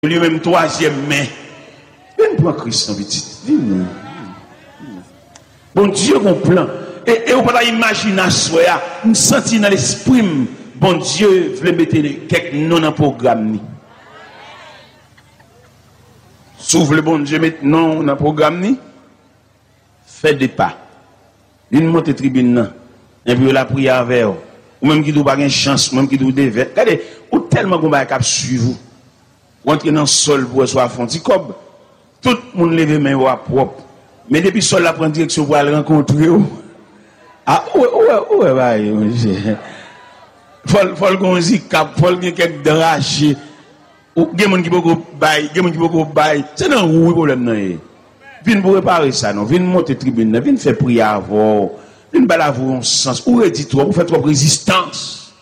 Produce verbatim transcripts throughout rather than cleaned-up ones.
Lui-même troisième main. Viens prendre Christ, petit. Viens. Bon Dieu, mon plan. Et, et on peut pas imaginer ça. On sentit dans l'esprit, bon Dieu, voulait mettre quelques noms dans le programme. S'ouvre le bon Dieu, mettre non dans le programme. Fait des pas. Une montée tribune. Et puis la prière avec vous. Ou même qui n'ont pas de chance, ou même qui n'ont pas de verre. Regardez, ou tellement qu'on va suivre vous. Ou entrer dans le sol pour soit fond. Tout le monde lève main ou à propre. Mais depuis le sol, la prend direction pour aller rencontrer. Ah, ouais, ouais, ouais, ouais, faut faut qu'on dit cap, faut qu'il y ait quelques drachés. Ou il y a des gens qui peuvent bailler, il y a des gens qui peuvent bailler. C'est non oui problème non. Viens pour réparer ça non, viens monter tribune, viens faire prière avant, viens balaver un sens. Ou redit toi, ou fait trop résistance.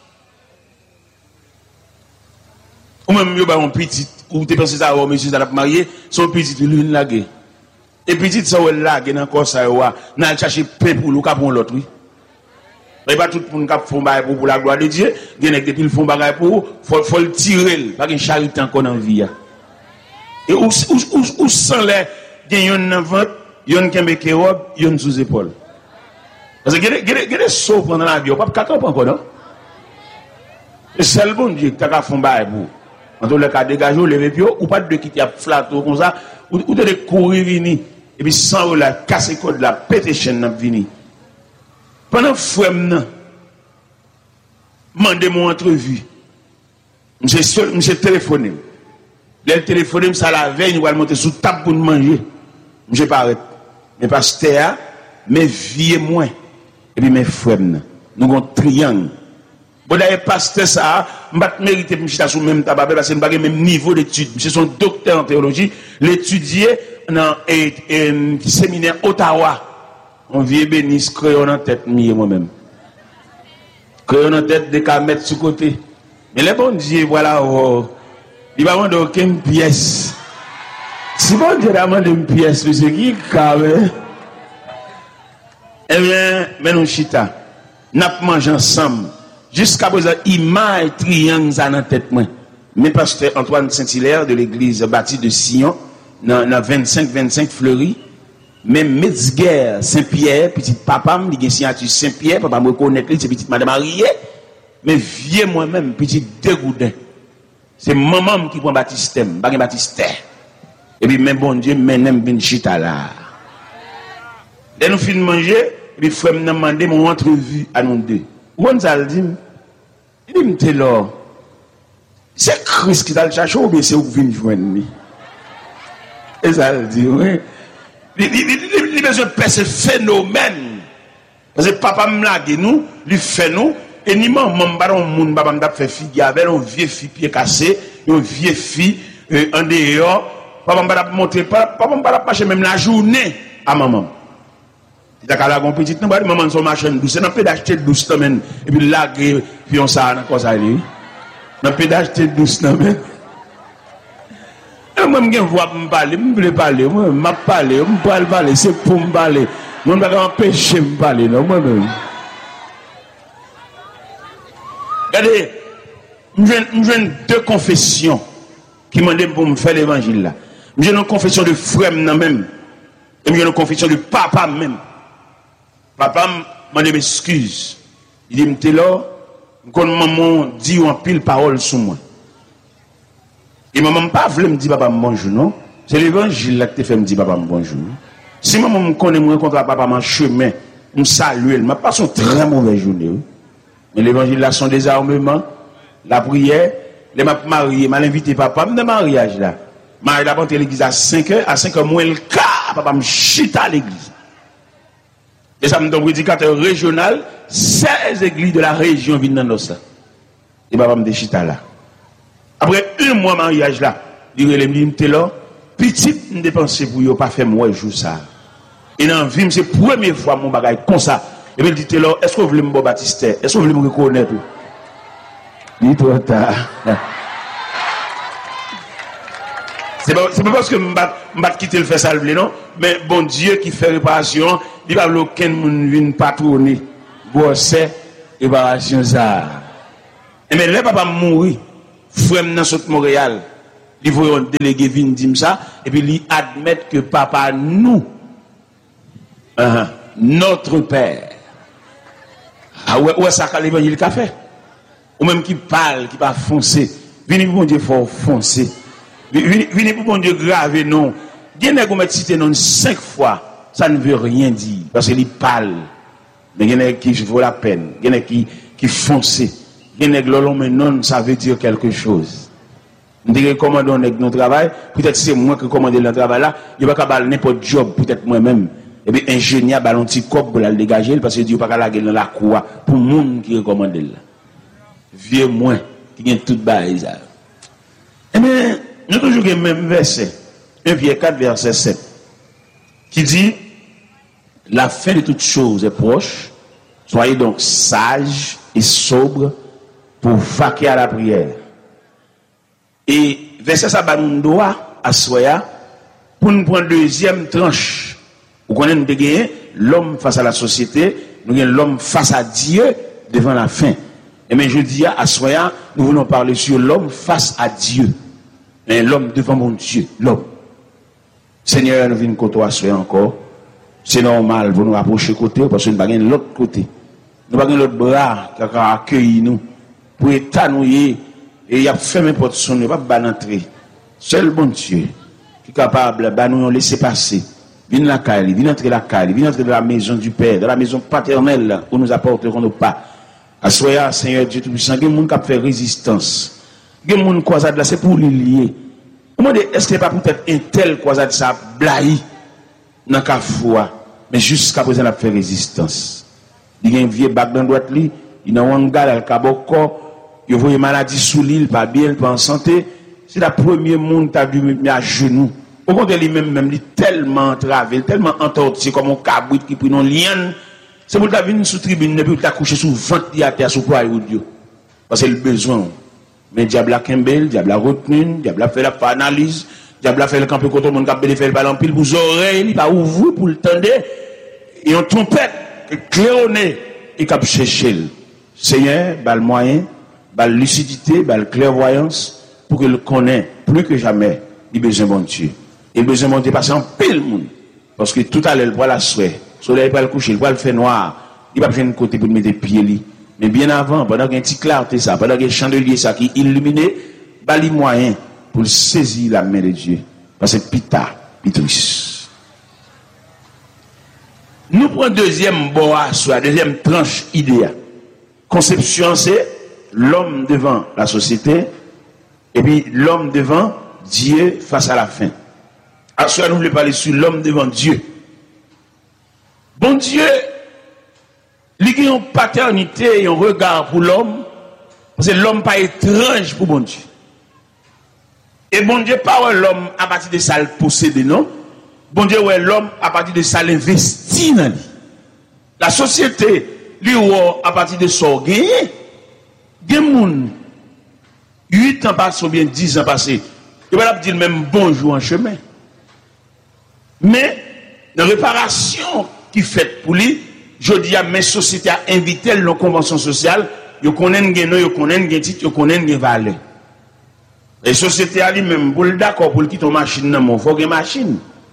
Ou même yo ba un petit ou tu penses ça, monsieur ça l'a marié, son petit lui lagué. Et petit ça ou lagué dans corps ça wa, n'a chercher pain pour le cap pour l'autre oui. Mais pas tout le monde qui font bail pour la gloire de Dieu, il y a depuis le font bail pour faut faut le tirer, pas une charité encore dans vie. Et où où où sans les gagnons dans ventre, yon kembe kerob, yon sous épaule. Parce que gade gade gade saut pendant la vie, pas quatre ans encore non. Et c'est le bon Dieu qui t'a font bail pour. En tout le cas dégager lever pied ou pas de quitter flato comme ça ou ou de courir venir et puis sans la casser code la péter chaîne n'a venir. Pendant frère nan mandé mon entrevue. Monsieur seul monsieur téléphoné. Le téléphoné ça la veille nous va monter sous table pour manger. Monsieur paraît. Mais pasteur mais vieux moins et puis mes frères nan nous avons triangle. Bon d'ailleurs pasteur ça m'pas mériter monsieur sous même tabac parce que pas même niveau d'études. Monsieur son docteur en théologie, l'étudier dans un séminaire Ottawa. On vient bénis crayon en tête mieux moi-même. Crayon en tête des qu'à mettre sur côté. Mais les bon Dieu voilà oh, il va demander aucune pièce. Si bon Dieu demande une pièce, monsieur qui carré. Eh bien, mais nous chita. N'a mangé ensemble. Jusqu'à présent, image triangle dans la tête moi. Mais pasteur Antoine Saint-Hilaire de l'église bâtie de Sion dans vingt-cinq vingt-cinq Fleury. Même Metzger Saint-Pierre, petit papa, il y a signature Saint-Pierre, papa me reconnaît, c'est petite madame mariée. Mais vieux moi-même, petit dégoudin. C'est maman qui prend baptistème, pas baptistère. Et puis, même bon Dieu, même ben chita là. Dès nous finissons de manger, et puis frère m'a demandé mon entrevue à nous deux. On ça dit, il dit, m'te là. C'est Christ qui t'a le cherché ou bien c'est où vous venez joindre. Et ça le dit, oui. Il besoin de faire ce phénomène. Parce que papa me l'a dit nous, il fait nous, et ni maman baron moun papa me fait fille avec un vieux fille pied cassé, une vieille fille en dehors, papa me va montrer papa me va passer même la journée à maman. Il a qu'à la petite non maman son machin douce, n'a pas d'acheter douce quand même et puis là puis on ça dans quoi ça lui. N'a pas d'acheter douce non même. Moi, je vois me parler, je veux parler, moi, je parler, je veux parler, c'est pour me parler. Moi, je ne vais pas empêcher de me parler, non, moi-même. Regardez, j'ai deux confessions qui m'ont demandé pour me faire l'évangile là. J'ai une confession de frère même, et j'ai une confession de papa même. Papa m'a dit m'excuse. Il dit, m'te là, quand maman dit en pile parole sur moi. Et maman pas voulu me dire papa bonjour non, c'est l'évangile là qui te fait me dire papa bonjour. Si maman me connaît me rencontre papa en chemin, me salue, elle m'a passé une très mauvaise journée. Mais l'évangile là son désarmement, la prière, les m'a marié, m'a invité papa me de mariage là. Marie la porte l'église à cinq heures, à cinq heures moins le cas, papa me chita à l'église. Et ça me donne prédicateur régional, seize églises de la région viennent dans ça. Et papa me chita là. Après un mois de mariage là, il dit là, petit me dépenser pour yo pas faire moi jour ça. Et dans vie c'est la première fois mon bagage comme ça. Et puis il dit là, est-ce que vous voulez me baptiser? Est-ce que vous voulez me reconnaître? Dis toi tard. C'est pas c'est pas parce que me pas quitter le faire ça non, mais bon Dieu qui fait réparation, il va aucun monde vienne patronner. Bon c'est réparation ça. Et mais là papa mourir. Frère dans Montréal, Il faut un délégué venir dire ça, et puis il admettre que papa, nous, uh, notre Père, ah ouais, ouais, ça qu'a l'évangile qu'a fait. Ou même qui parle, qui va foncer. Venez pour mon Dieu, faut foncer. Venez pour mon Dieu, grave, non. Bien que vous cité non cinq fois, ça ne veut rien dire. Parce qu'il parle. Mais il y en a qui vaut la peine. Il y en a qui, qui fonce. Il y en a qui l'ont mais non, ça veut dire quelque chose. On dirait commandons notre travail. Peut-être c'est moi qui commande le travail là. Il n'y a pas qu'à n'importe job, peut-être moi-même. Et puis ingénieur, ballon petit cop pour la dégager. Parce que Dieu n'a pas qu'à la gueule dans la cour pour le monde qui recommande là. Vieux moins, qui a tout bail. Eh bien, nous toujours le même verset. un Pierre quatre, verset sept. Qui dit, la fin de toutes choses est proche. Soyez donc sages et sobres pour vaquer à la prière. Et verset ça, nous doit à soya pour nous prendre deuxième tranche. Vous connaissez, nous avons l'homme face à la société, nous avons l'homme face à Dieu devant la fin. Et bien je dis à soya, nous voulons parler sur l'homme face à Dieu. Mais l'homme devant mon Dieu, l'homme. Seigneur, nous venons côté à soya encore. C'est normal pour nous rapprocher côté parce que nous n'avons pas l'autre côté. Nous n'avons pas l'autre bras qui a accueilli nous pour étanouiller et il a fermé porte son, il ne va pas entrer. Seul bon Dieu qui est capable de nous laisser passer. Viens la caille, viens entrer la caille, viens entrer dans la maison du Père, dans la maison paternelle où nous apporterons nos pas. À soya, Seigneur Dieu Tout-Puissant, il y a des gens qui font résistance. Il y a des gens qui croisent là, c'est pour les lier. Est-ce que ce n'est pas peut-être un tel croisade ça blahi dans la foi, mais jusqu'à présent, il a fait résistance. Il y a un vieux bac dans la droite, il y a un gars, il y a un corps, il y a une maladie sous l'île, pas bien, pas en santé. C'est le premier monde qui a dû mettre à genoux. Au contraire, lui-même, même, il est tellement entravé, tellement entorti, comme un cabrit qui prend un lien. C'est pour ta venir sous tribune, et puis ta couché sous ventre, à terre, sous poids ou Dieu. Parce que c'est le besoin. Mais diable a Kembel, diable a retenu, diable a fait la analyse, diable a fait le camp pour tout le monde qui a fait le ballon pile pour les oreilles, il va ouvrir pour le tendre, et on trompette, claironné, et qui a cherché. Seigneur, bal moyen, bal lucidité, bal clairvoyance, pour qu'il connaisse plus que jamais, il a besoin de mon Dieu. Il a besoin de mon Dieu parce qu'en pile monde. Parce que tout à l'heure, il va la souhait. Le soleil va le coucher, il va le faire noir. Il va besoin de côté pour mettre des pieds. Mais bien avant, pendant qu'il y a un petit clarté, ça, pendant qu'il y a un chandelier ça, qui illuminé, il y a les moyens pour saisir la main de Dieu. Parce que pita, pitris. Nous prenons deuxième bois, soit deuxième tranche idéale. Conception, c'est l'homme devant la société, et puis l'homme devant Dieu face à la fin. À ce nous voulons parler sur l'homme devant Dieu. Bon Dieu, il y a une paternité et un regard pour l'homme, parce que l'homme pas étrange pour bon Dieu. Et bon Dieu, pas l'homme à partir de ça le posséder, non? Bon Dieu, ouais, l'homme à partir de ça l'investit dans lui. La société, lui, à partir de ça, gagné. Il y a des gens, huit ans passés ou bien dix ans passés, il va dire même bonjour en chemin. Mais, dans la réparation qui fait pour lui, je dis à mes sociétés à inviter la convention sociale, ils connaissent les noms, ils connaissent les titres, ils connaissent les valeurs. Les sociétés à lui-même, pour le d'accord, pour le quitter une machine, il faut une machine.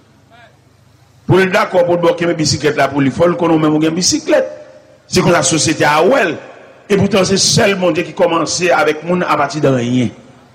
Pour le d'accord, pour bloquer une bicyclette là, pour lui, il faut qu'on ait même une bicyclette. C'est que la société a ouel. Et pourtant, c'est seulement Dieu qui commençait avec monde à partir de rien.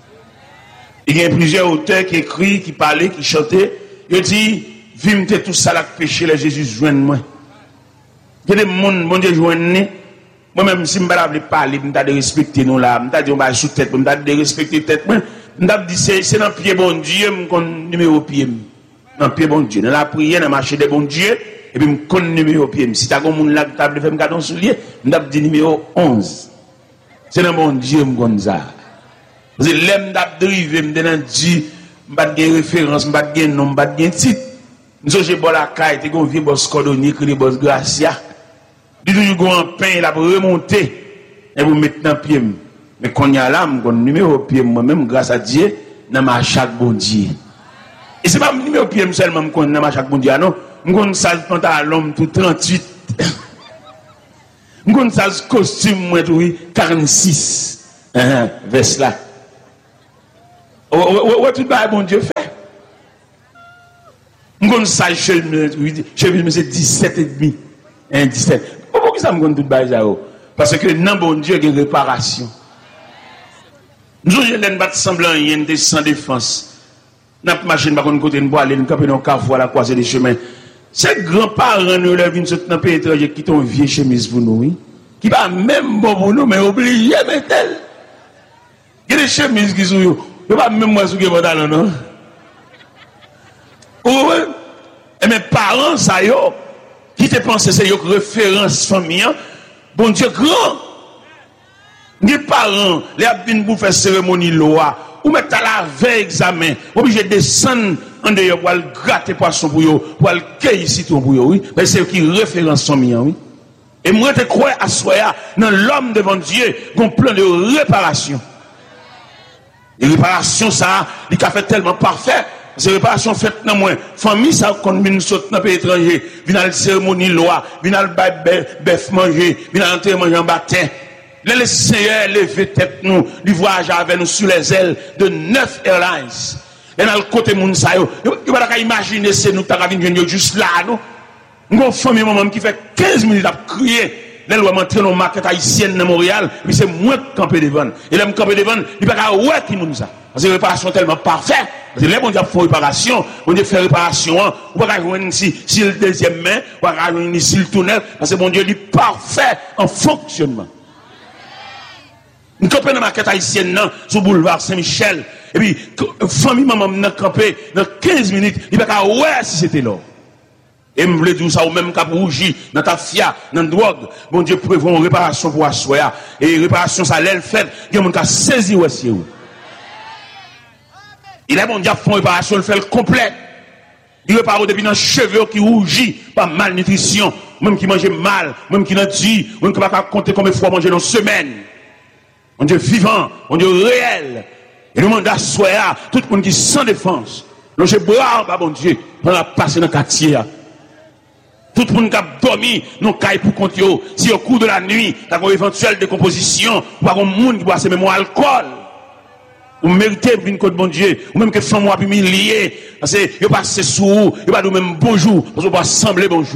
Il y a plusieurs auteurs qui écrivent, qui parlaient, qui chantaient. Ils disent, vimte tout ça là, péché, les Jésus joigne moi. Il y a des gens, mon Dieu joigne. Moi-même, si je ne veux pas parler, je vais respecter nous là. Je vais dire, sous tête, je vais respecter tête. Je vais dire, c'est dans le pied bon Dieu, je connais numéro pied. Dans le pied bon Dieu. Dans la prière, dans le marché de bon Dieu, et puis je connais numéro pied. Si tu as un monde là, tu as fait un cadeau soulier, je vais dire numéro onze. C'est dans bon Dieu, je connais ça. Parce que l'aime d'abdriver, je vais dire, je vais dire référence, je vais dire nom, je vais dire titre. Nous j'ai bon la caille, tu as un vieux boss cordonnier, qui est boss Gracia. Du tout, un pain, il a remonter, et vous mettez dans le pied. Mais quand il y a là, je connais numéro pied, moi-même, grâce à Dieu, dans ma chaque bon Dieu. Et ce n'est pas le numéro pied seulement, je connais dans ma chaque bon Dieu, non. Je connais ça, pantalon, tout trente-huit. Je connais ça, costume, moi, tout, quarante-six. Uh-huh, vers là. Oh, tout le bon Dieu fait. Je sais chez lui, c'est dix-sept et demi. dix-sept. Pourquoi ça me donne tout le monde? Parce que non, bon Dieu, il y a une réparation. Nous avons battre semblant, il y a une sans défense. Nous avons machine, par contre, côté de bois, nous avons un carrefour à la croisée des chemins. Ces grands-parents nous viennent sur un pays étranger qui ont une vieille chemise pour nous, oui. Qui va même bon pour nous, mais obligé, mais tel. Il y a des chemises qui sont, il n'y a pas même moi sur le pantalon, non? Oui, et mes parents, ça y est, qui te pensent que c'est une référence famille, bon Dieu grand. Les parents, les abîmes pour faire cérémonie loi, ou mettre à la veille examen, obligé de descendre en dehors pour aller gratter poisson pour eux, pour aller cueillir citron pour eux, oui. Mais c'est qui référence famille, oui. Et moi, je crois à soi, dans l'homme devant Dieu, un plan de réparation. Et réparation, ça, il a fait tellement parfait. C'est réparation faite dans moi. Famille, ça, quand nous saute dans le pays étranger, vient à la cérémonie loi, vient à la bœuf manger, vient à l'entrée manger en baptême. Les Seigneur lever tête nous, du voyage avec nous sur les ailes de neuf airlines. Et dans le côté moun sa yo, vous ne pouvez pas imaginer c'est nous qui avons juste là, non? Nous avons famille maman qui fait quinze minutes à crier. Les lois m'entraînent dans la market haïtienne de Montréal, puis c'est moi qui campe devant. Et là, je campe devant, il n'y a pas de ouais qui moun ça. Parce que la réparation est tellement parfaite. Parce que les bon Dieu fait réparation, bon Dieu fait réparation, ou pas jouer ici, si le deuxième main, ou pas jouer ici le tunnel, parce que bon Dieu est parfait en fonctionnement. Nous campons dans la market haïtienne, sur le boulevard Saint-Michel, et puis, famille maman m'a campé dans quinze minutes, il n'y a pas de ouais si c'était là. Et je voulais dire ça au même cap rougi, dans ta fia, dans la drogue. Bon Dieu prévoit une réparation pour assoya. Et réparation, ça l'aile fait, il y a un cas saisi ou est-ce où. Il est bon Dieu fait une réparation, il fait le complet. Il répare depuis dans les cheveux qui rougit par malnutrition, même qui mange mal, même qui n'a dit, même qui ne va pas compter combien de fois manger dans une semaine. Mon Dieu vivant, mon Dieu réel. Et le monde assoya, tout le monde qui sans défense. Loge brave, bon Dieu, on a passé dans le quartier. Tout le monde qui a dormi, nous caille pour compter. Si au cours de la nuit, tu as une éventuelle décomposition, ou pas un monde qui boit ce même alcool, ou méritez une côte bon Dieu, ou même que femme moi humilié, parce que vous passez sous vous, vous pas nous même bonjour, parce que vous pas sembler bonjour.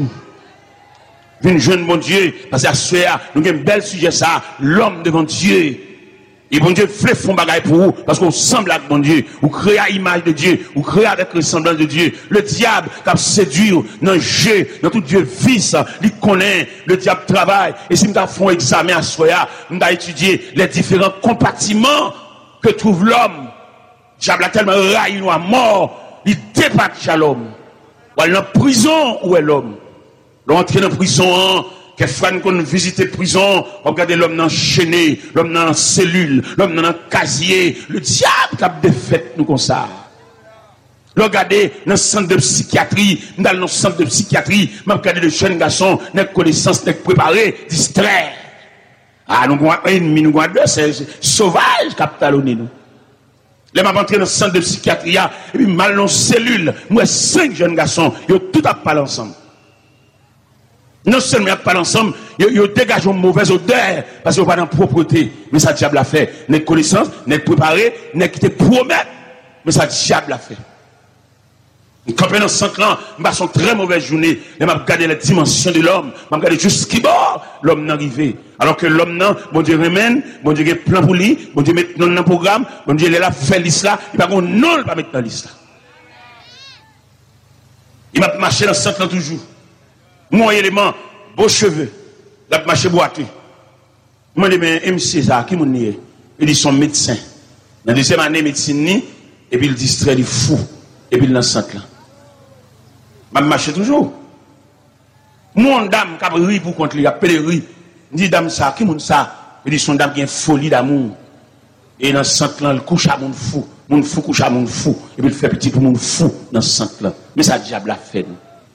Une jeune bon Dieu, parce que à ce soir, nous avons un bel sujet ça, l'homme devant Dieu. Et bon Dieu fait fond bagaille pour vous, parce qu'on semble avec bon Dieu, ou créer à l'image de Dieu, ou créer avec le semblant de Dieu. Le diable qui a séduit dans le jeu, dans tout Dieu vice, il connaît, le diable travaille. Et si nous avons un examen à soi, nous avons étudié les différents compartiments que trouve l'homme. Le diable a tellement raillé nous à mort, il dépasse l'homme. Ou elle est en prison, où est l'homme? L'entrée dans la prison, que frère qu'on visite prison, regardez l'homme enchaîné, l'homme dans la cellule, l'homme dans le casier, le diable qui a défait nous comme ça. Regardez dans le centre de psychiatrie, dans le centre de psychiatrie, même regardez de jeunes garçons, n'ont connaissance, n'ont préparé, distraits. Ah, nous avons un ennemi, nous avons deux, c'est sauvage qui a talonné nous. Les m'a entré dans le centre de psychiatrie, et puis mal dans la cellule, moi cinq jeunes garçons, ils ont tout à parler ensemble. Non seulement ils parlent ensemble, ils dégagent une mauvaise odeur parce qu'ils n'ont pas de propreté. Mais ça, diable a fait. N'est connaissance, n'est préparé, n'est qui te promet. Mais ça, diable a fait. Quand on est dans cinq ans, je passe une très mauvaise journée. Je vais regarder les dimensions de l'homme. Je vais regarder jusqu'à bord l'homme n'est arrivé. Alors que l'homme, non, bon Dieu remène, bon Dieu a plan pour lui, bon Dieu met dans le programme, bon Dieu est là, fait l'islam, il va non, il va mettre dans l'islam. Il va marcher dans cinq ans toujours. Mon élément, beaux cheveux, la marché boité. Moi, je dis, mais M. César, qui m'en est? Il dit, son médecin. Dans la deuxième année, médecine, et puis il distrait, il fou, et puis il dans cinq ans. Je marche toujours. Mon dame, qui a ri pour contre lui, il a appelé ri. Il dit, dame, ça, qui m'en ça? Il dit, son dame qui a une folie d'amour. Et dans cinq ans, il couche à mon fou. Mon fou couche à mon fou. Et puis il fait petit pour mon fou dans cinq ans. Mais ça, diable a fait.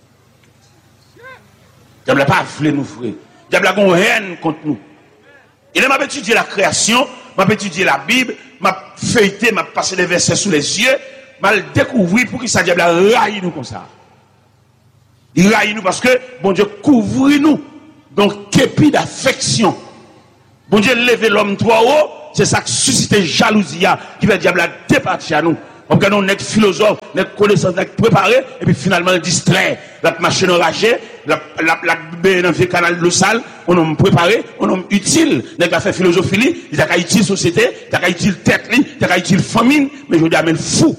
Le diable n'a pas voulu nous frère. Le diable a une haine contre nous. Il m'a étudié la création, m'a étudié la Bible, m'a feuilleté, m'a passé les versets sous les yeux, m'a découvert pour que ça diable a raillé nous comme ça. Il raille nous parce que bon Dieu couvre nous. Donc, képi d'affection. Bon Dieu lève l'homme trop haut c'est ça qui suscite jalousie, qui fait diable à départir à nous. On regarde on est philosophe, notre connaissance, notre préparé, et puis finalement distrait, la machine enragée, la la la dans le canal de l'eau sale, on a préparé, on a utile, n'a fait philosophie, il a utile société, il a utile tête, il a utile famine, mais je dis amène fou.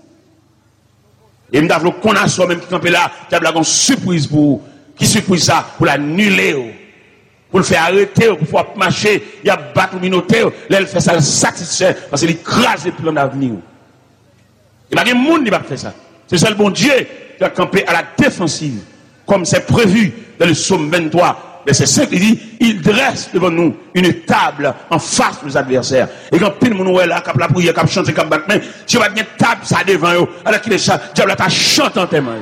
Et nous avons qu'on a soi même qui campé là, qui a une surprise pour qui surprise ça pour l'annuler, pour le faire arrêter, pour pouvoir marcher, il y a battre minoter, là il fait ça le satisfait parce qu'il écrase le plan d'avenir. Il n'y a pas de monde qui va faire ça. C'est ça le bon Dieu qui a campé à la défensive, comme c'est prévu dans le psaume vingt-trois, verset cinq, il dit, il dresse devant nous une table en face de nos adversaires. Et quand pile mon est là, cap la prière, cap chanter, cap battre main, si on va une table ça devant eux, alors qu'il est ça, diable t'a chanté en témoin.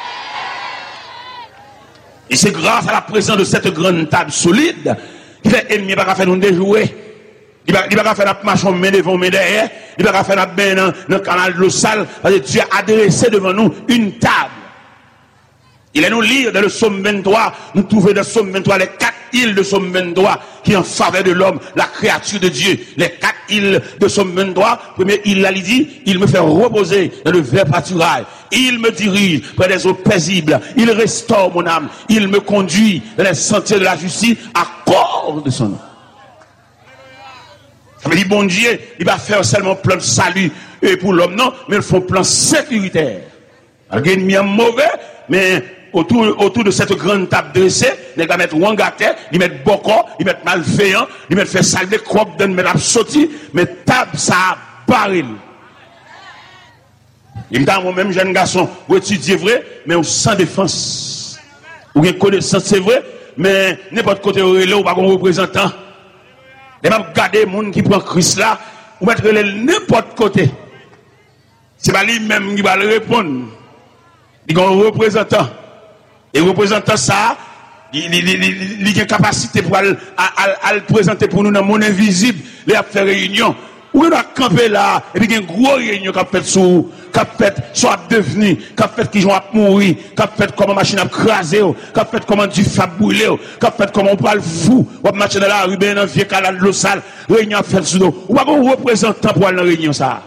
Et c'est grâce à la présence de cette grande table solide qui fait ennemi pas faire nous déjouer. Il va pas faire la marche en main devant, main derrière. Il va pas faire la bain dans le canal de l'eau sale. Parce que Dieu a dressé devant nous une table. Il est nous lire dans le psaume vingt-trois. Nous trouvons dans le psaume vingt-trois les quatre îles de psaume vingt-trois qui en faveur de l'homme, la créature de Dieu. Les quatre îles de psaume vingt-trois. Première île, là, il dit, il me fait reposer dans le vert pâturage. Il me dirige près des eaux paisibles. Il restaure mon âme. Il me conduit dans les sentiers de la justice à cause de son nom. Ça veut dire, bon Dieu, il va faire seulement plan de salut pour l'homme, non, mais il faut plan sécuritaire. Il y a ennemi mauvais, mais autour, autour de cette grande table dressée, il va mettre wangate, il va mettre boko, il va mettre malveillant, il va faire salle de croque, il va mettre sauté, mais table, ça a barré. Il me dit, moi-même, jeune garçon, vous étudiez vrai, mais sans défense. Vous avez connaissance, c'est vrai, mais n'importe côté où il est, ou pas un représentant. Et même garder les gens qui prennent Christ là, ou mettre n'importe côté. C'est pas lui-même qui va le répondre. Il y a un représentant. Et le représentant ça, il a une capacité pour le présenter pour nous dans le monde invisible, il a fait réunion. Ou il a campé là, et puis il y a une grosse réunion qui a fait sur, qui a fait soit devenu, qui a fait qui va mourir, qui a fait comment machine a crasé, qui a fait comment du fab brûlé, qui a fait comment on parle fou, ou marcher dans la rue, dans le vieux canal de l'eau sale, réunion a fait sur nous. Ou pas un représentant pour aller dans la réunion ça.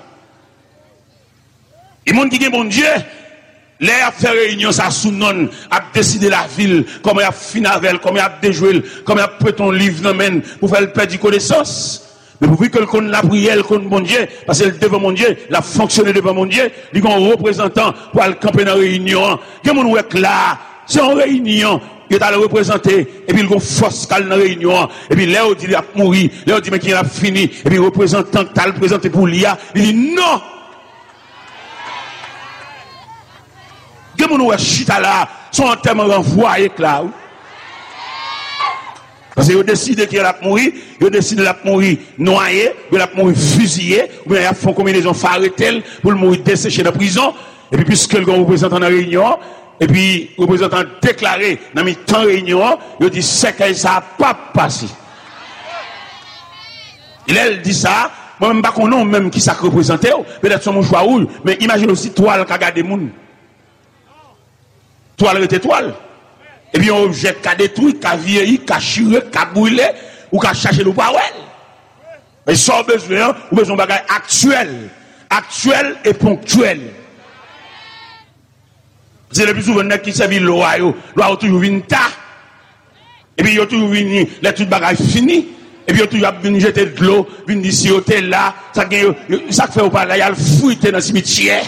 Et monde qui dit bon Dieu, les a fait réunion ça sous non, a décidé la ville, comment il a fini avec, comment il a déjoué, comment il a pris ton livre dans main pour faire le perdre connaissance. Mais pour que le la prière, le bon Dieu, parce que devant mon Dieu, la fonctionné devant mon Dieu, il y a un représentant pour aller camper dans la réunion. Il y a un qui là, c'est une réunion, il est à le représenter, et puis il y a une force dans la réunion, et puis là, il dit qu'il a mouru, là, il dit qu'il a fini, et puis le représentant qui a le présenté pour l'I A, il dit non! Il y a un chita là, son thème renvoyé là. Parce qu'ils ont décidé qu'il a mouru, ils ont décidé qu'il a mouru noyé, qu'il a mouru fusillé, ou bien ils font combinaison farretelle pour le mourir desséché dans la prison. Et puis, puisque le représentant dans la réunion, et puis le représentant déclaré dans le temps de réunion, il dit c'est que ça n'a pas passé. Il a dit ça, moi-même, pas qu'on a même qui ça représenté, peut-être son choix ou, mais imagine aussi toile qui a gardé le monde. Toile était toile. Et puis, on objecte qu'à détruire, qu'à vieillir, qu'à chiré, qu'à brûler, ou qu'à chercher le power. Mais sans besoin, ou besoin de bagages actuels. Actuels et ponctuels. C'est le plus souvent qui servent l'eau, l'eau toujours une ta. Et puis, il y a toujours venu, les tout bagages finis. Et puis, il y a toujours venu jeter de l'eau, venu ici, hôtel là. Ça fait au pas là, il y a le fruité dans le cimetière.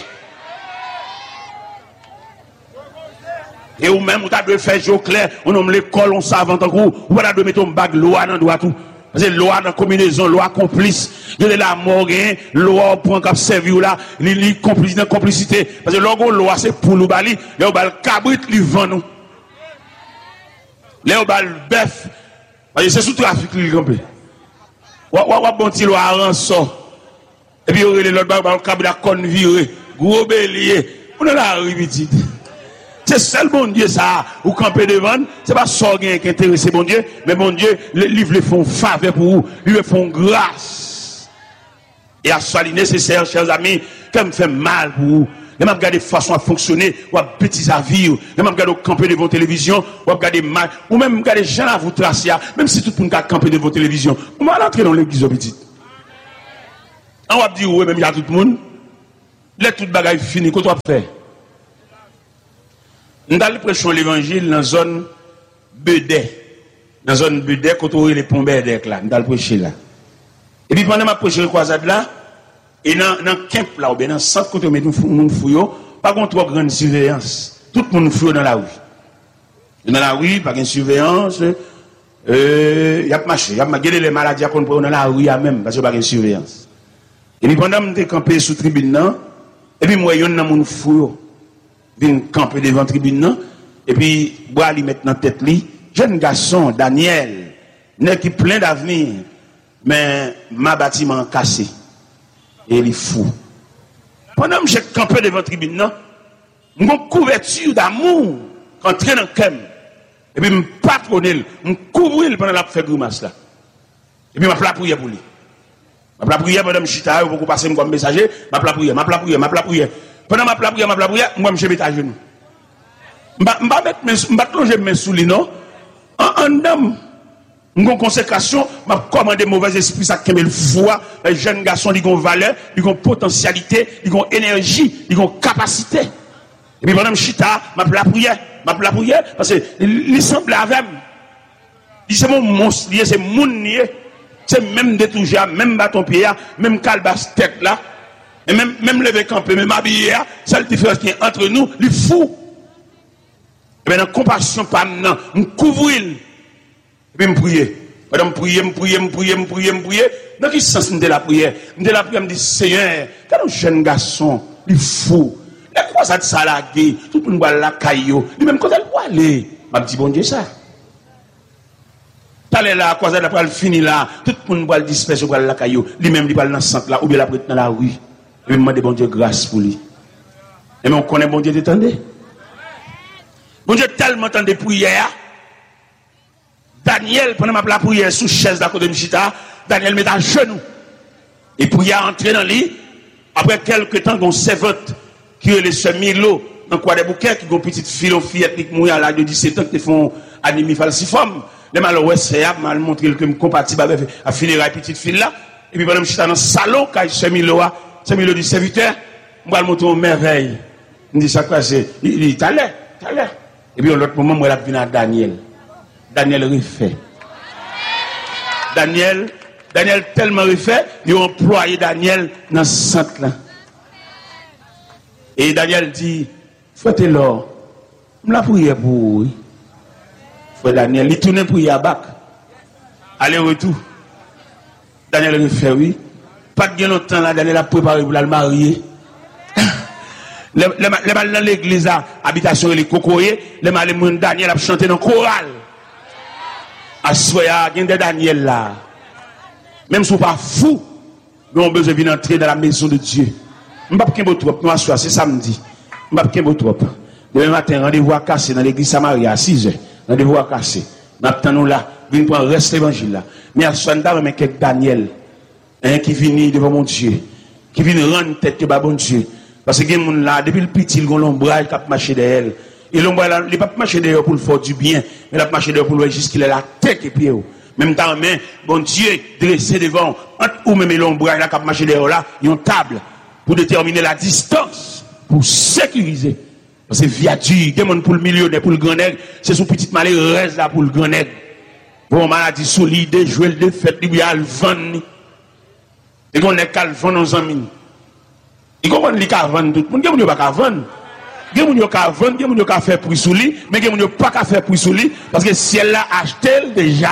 Et ou même, on a de faire jour clair, on nomme l'école, on savant en gros, ou on a de mettre un bague loi dans le tout. Parce que loi dans la combinaison, loi complice, il y a la mort, loi point cap servi là, les complice dans complicité. Parce que logo loi c'est pour nous bali, les bal cabrit li vend nous. Les bal bœuf. Parce que c'est sous trafic li campé. Wa wa bon ti loi rançon. Et puis il y a l'autre bal cabrit la conne viré, gros bélier. On est là répétit. C'est seul bon Dieu ça, ou camper devant, c'est pas ça qui intéresse bon Dieu, mais bon Dieu, les livres les font faveur pour vous, lui font grâce. Et à ce nécessaire, chers amis, quand me fait mal pour vous, les mêmes regarder façon à fonctionner, ou à petits avis, les mêmes regarder camper devant télévision, ou à regarder mal, ou même regarder gens à vous tracer, même si tout le monde a campé devant télévision, on va entrer dans l'église petite. On va dire oui, même il y a tout le monde. Les tout bagaille fini, qu'est-ce qu'on fait? Nous allons prêcher l'évangile dans la zone Bedé. Dans la zone Bedé, quand on les pompes là, nous allons prêcher là. Et puis pendant ma prêcher le croisade là, et dans le camp là, ou bien dans le centre, quand on met tout le monde fouillé, pas contre trop grande surveillance. Tout le monde fouillé dans la rue. Dans la rue, pas de surveillance. Il y a marché, il y a gagné les maladies qu'on prend dans la rue même, parce qu'il n'y a pas de surveillance. Et puis pendant que je campé sous tribune, et puis moi, il y a un monde fou, vient camper devant la tribune, et puis bois lui mettre dans la tête, jeune garçon, Daniel, n'est qui plein d'avenir, mais ma bâtiment cassé. Et il est fou. Pendant que je campé devant la tribune, j'ai une couverture d'amour, entrer dans le cœur. Et puis, je me patronne, je me couvre pendant la faire grimace là. Et puis, je me prier pour lui. Je me prier pendant que je suis là, pour passer comme messager, je me prier, je me prier, je me prier. Pendant que je me prier, je me prier, moi, je me mets à genoux. Je ne vais pas plonger mes souliers, non? En dame, une consécration, je commande des mauvais esprits, ça qui me le foi. Les jeunes garçons, ils ont valeur, ils ont potentialité, ils ont énergie, ils ont capacité. Et puis pendant que je suis là, je me prier. Ma la prière parce que il semble avec il c'est mon monstre c'est mon nier c'est même détouché même bâton pied même calbas tête là et même même lever camper même habillé seule différence qui est entre nous il fou et bien dans compassion pas maintenant me couvrir et puis me prier pendant me prier me prier me prier me prier me prier dans quel sens de la prière de la prière me dit Seigneur quand un jeune garçon il fou. Et quoi ça de salade, tout le monde va la caillou. Lui-même, quand elle va aller, m'a dit bon Dieu ça. T'allais là, quoi ça d'après elle finit là, tout le monde va le disperser pour la caillou. Lui-même, il va dans le centre là, ou bien la prête dans la rue. Et m'a dit bon Dieu grâce pour lui. Et mais on connaît bon Dieu t'entendez? Bon Dieu tellement entendu prière. Daniel, pendant ma prière sous chaise d'à côté de Michita, Daniel met à genoux. Et prière entrer dans lui. Après quelques temps, on servante qui est le semi-lo, dans quoi des bouquets, qui ont une petite fille, fille ethnique mouillée à l'âge de dix-sept ans, qui font anémie falciforme. Les malheureux, c'est à mal montrer que je suis compatible avec la funéraille petite fille là. Et puis, pendant que je suis dans le salon, quand je semi-lo, semi-lo du serviteur, je vais le montrer aux merveilles. Je dis ça quoi, c'est, il dit, t'as l'air, t'as l'air. Et puis, à l'autre moment, moi, je vais à Daniel. Daniel refait. Daniel, Daniel tellement refait, il a employé Daniel dans ce centre là. Et Daniel dit, frère Taylor, je la prière pour vous. Frère Daniel, il tourne pour y abac. Aller-retour. Daniel le fait, oui. Pas de longtemps là, Daniel a préparé pour la marier. Les mal dans l'église, habitation et les cocoyers, les mal Daniel a chanté dans le choral. À soya, il y a Daniel là. Même si vous pas fou, nous avons besoin de venir entrer dans la maison de Dieu. Je ne vais pas trop, nous asseoir, c'est samedi. Je ne vais pas trop. Demain matin, rendez-vous à casser dans l'église Samaria à six heures. Rendez-vous à casser. Nous attendons là, venez prendre reste l'évangile là. Mais à ce moment-là, mais quelques Daniel, hein, qui vient devant mon Dieu, qui vient rendre tête que bon Dieu. Parce que les gens là, depuis le petit, ils ont l'ombrage qui a marché derrière. Et l'ombrage là, il n'a pas marché derrière pour le faire du bien, mais il a marché derrière pour le juste qu'il ait la tête et pied. Même temps, mais, bon Dieu, dressé devant, ou même l'ombrage là qui a marché derrière là, il y a une table pour déterminer la distance, pour sécuriser. Parce que viature, il y a pour le millionnaire, pour le grand nègre, c'est son petit malheur là pour le grand nègre. Pour maladie solide, jouer le défaite, il y a le vent. Et qu'on est qu'à le vent dans un mine. Il comprend qu'il y a vendre tout le monde, il n'y a pas qu'à vendre. Il y a qu'à vendre, il y a qu'à faire prix sous lui, mais il n'y a pas qu'à faire prix sous lui, parce que si elle l'a acheté déjà.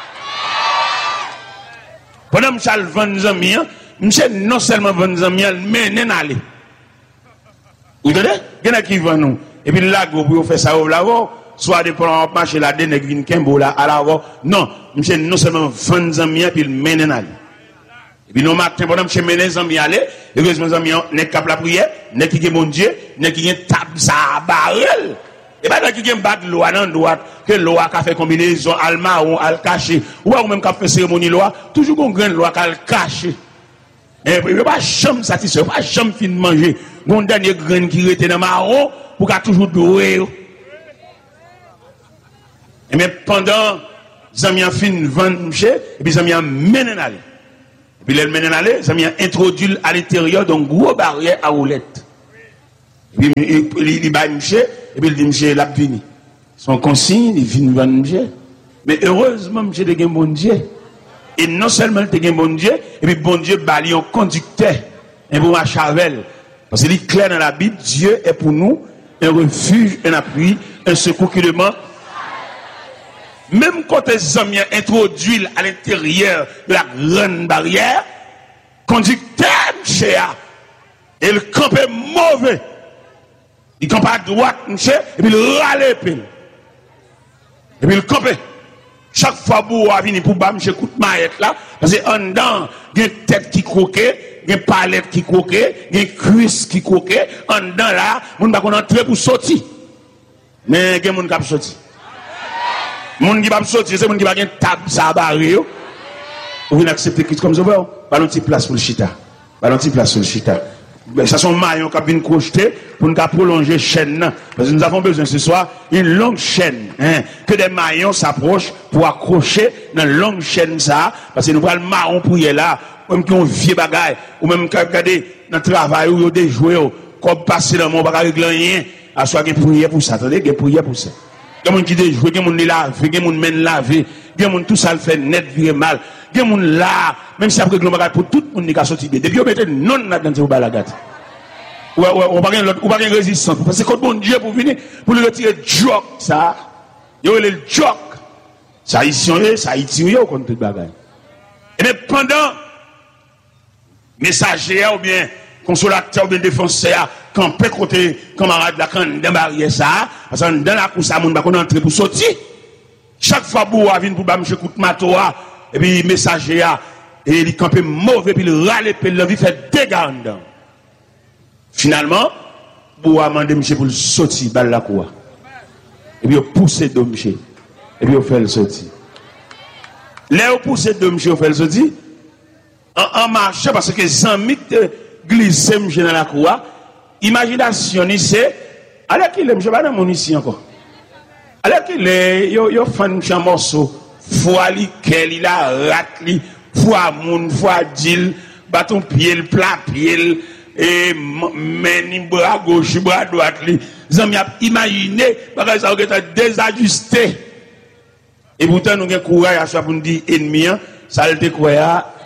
Pendant que je vends des amis, je non seulement vends des amis, mais je n'allais. Vous entendez? Il y en a qui vendent nous. Et puis là, vous faites ça au lavo, soit de prendre un marché là, de ne pas là, à lavo. Non, je non seulement vends des amis, puis je mène aller. Et puis nous matin, pendant que je mène des amis aller, et que mes amis n'est qu'à la prière, n'est qui est mon Dieu, n'est qui est table ça barrel. Et bien, il y a un bas de loi dans droite, que loi qui a fait combinaison, alma ou al caché, ou même qui a fait cérémonie loi, toujours une grande loi qui a caché. Et puis, il n'y a pas jamais satisfait, il n'y a pas jamais fin de manger. Mon dernier grain qui était dans marron, pour qu'il toujours doué. Et mais pendant, les amis ont fin de vendre, et puis les amis ont mené aller. Puis elle mène aller, ça m'a introduit à l'intérieur d'un gros barrière à roulette. Puis il va monsieur, et puis il dit monsieur l'a venu. Son consigne, il vient voir monsieur. Mais heureusement, monsieur de bon Dieu. Et non seulement il bon Dieu, et puis bon Dieu bali un conducteur, un bon chavel. Parce qu'il est clair dans la Bible, Dieu est pour nous un refuge, un appui, un secours qui demande. Même quand les hommes introduits à l'intérieur de la grande barrière, conducteur, monsieur, et le camp est mauvais. Il campe à droite, monsieur, et puis il râle l'épée. Et puis il campe. Chaque fois que vous venez pour bam, je coûte maillette là, parce que en dedans, il y a une tête qui croquait, il y a une palette qui croquait, il y a une cuisse qui croquait, en dedans là, on ne va pas entrer pour sortir. Mais il y a des gens qui peuvent sortir. Les gens qui peuvent sortir, c'est les gens qui peuvent table, ça barré. Vous venez accepter Christ comme ça, pas une petite place pour le chita. Pas une petite place pour le chita. Ça sont maillons qui viennent crocheter pour nous prolonger la chaîne. Parce que nous avons besoin ce soir d'une longue chaîne. Hein, que des maillons s'approchent pour accrocher dans une longue chaîne ça. Parce que nous avons le marron pour y aller là. Même qui ont vieux bagaille. Ou même qui ont regardé dans le travail où ils ont des jouets. Comme passer dans mon bagage régler rien. À soit qu'ils prier pour ça. Attendez, qu'ils prier pour ça. Il y a des gens qui déjouent, il y a des gens qui lavent, il y a des gens qui mènent laver. Il y a des gens tout ça le fait net, virer mal. Il y a des gens là, même si après le bagage pour tout le monde qui a sorti. Depuis on mette non là-dedans, c'est balagat. Ou pas de résistance. Parce que quand bon Dieu pour venir, pour le retirer joke, ça, il y a le joke. Ça, ici, ça, ici, on contre tout bagage. Et mais pendant, messager ou bien, consolateur ou bien défenseur, quand peut côté camarade là, quand dans barrière ça, parce que dans la course, ça, on va entrer pour sortir. Chaque fois, vous avez une pour bam, je coûte matoa, et puis messager, et il campait mauvais, puis il râle, puis il fait dégâts dedans. Finalement, vous avez demandé monsieur pour le sortir dans la cour. Et puis vous poussez de monsieur. Et puis vous faites le sortir. Là, vous poussez de monsieur, vous faites le sortir. En, en marchant, parce que les amis glissent monsieur dans la cour, imagination, c'est, alors qu'il est, monsieur, pas dans mon ici encore. Alors qu'il est, il a fait un morceau, foi li, quel il a rat foi moun, foi dil, bâton pied, plat pied, et meni bras gauche, bras droite, les amis ont imaginé, parce que ça a été désajusté. Et pourtant, nous avons courage à chaque fois pour nous dire ennemi, ça a été quoi?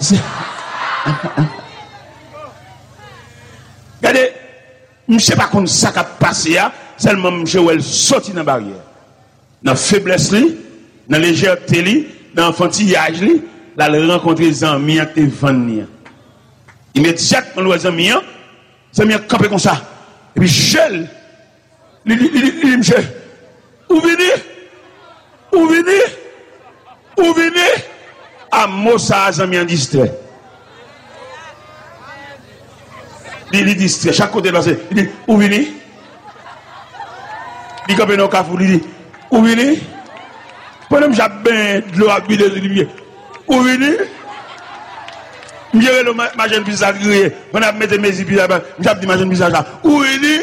Regardez, je ne sais pas comment ça a passé, seulement je vais sortir dans la barrière. Dans la faiblesse, dans la légèreté, dans l'enfantillage, là, il rencontre les amis qui te vendent. Immédiatement, les amis, les amis campé comme ça. Et puis, je il dit, monsieur, où venez? Où venez? Où venez? À Mossa, les amis en distrait. Il est distrait, chaque côté de il dit, où venez? Il dit, dans le café, il dit, où venez? Pendant que j'ai bien de l'eau à bulle de lumière, où venez? Je vais le ma jeune visage grillé. On a mis mes épis là-bas. Je vais ma jeune visage là. Où est-il?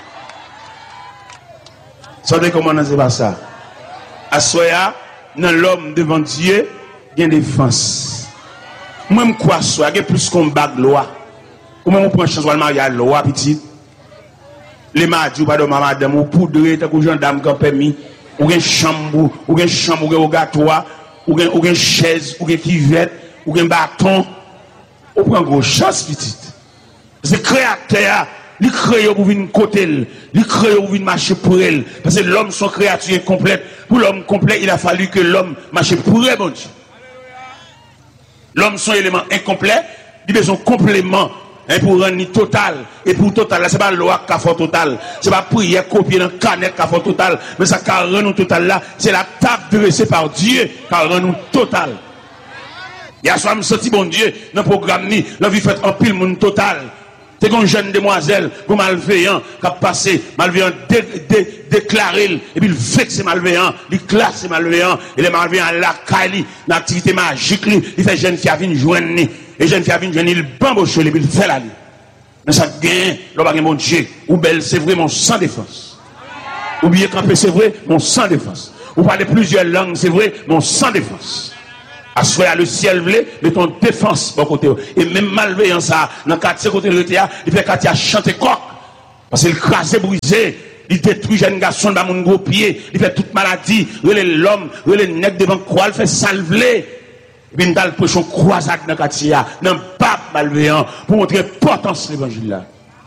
Savez comment c'est pas ça? À soya, dans l'homme devant Dieu, il y a une défense. Même quoi soit, il y a plus qu'on bat de loi. Ou même on prend chance de marier à loi, petit. Les mardis, pas de madame, ou poudre, t'as que gendarme qui a permis, ou une chambre, ou une chambre, ou un gâteau, ou une chaise, ou une cuvette, ou un bâton. On prend gros chance, petite. C'est créateur, il crée pour venir côté, il crée pour venir marcher pour elle. Parce que l'homme, son créature est complète. Pour l'homme complet, il a fallu que l'homme marche pour elle, bon Dieu. L'homme, son élément incomplet, il a besoin de complément. Hein, pour rendre total. Et pour total, ce n'est pas la loi qui a fait total. Ce n'est pas prière copier dans le canette qui a fait total. Mais ça qui a rendu total là, c'est la table dressée par Dieu qui a rendu total. Il y a soit me senti bon Dieu dans le programme ni la vie faite en pile monde total. C'est une jeune demoiselle, comme malveillant, qui a passé, malveillant dé, dé, déclaré, et puis il vexe malveillant, il classe malveillant, et les malveillants la caille, l'activité magique, il fait jeune fille à venir joindre, et jeune fille à venir joindre, il bamboche, et puis il fait la vie. Mais ça gagne, l'homme a mon Dieu, ou belle, c'est vrai, mon sans défense. Ou bien camper, c'est vrai, mon sans défense. Ou parler plusieurs langues, c'est vrai, mon sans défense. Assoya le ciel vle, mais ton défense bon côté. Et même malveillant ça, dans le quartier côté de l'E T A, il fait quartier chanter coq. Parce qu'il crase brisé, il détruit jeune garçon dans mon gros pied, il fait toute maladie, il est l'homme, il est nègre devant quoi, il fait salveler. Et puis il a le prochain croisade dans le quartier, dans le pape malveillant, pour montrer l'importance de l'évangile là.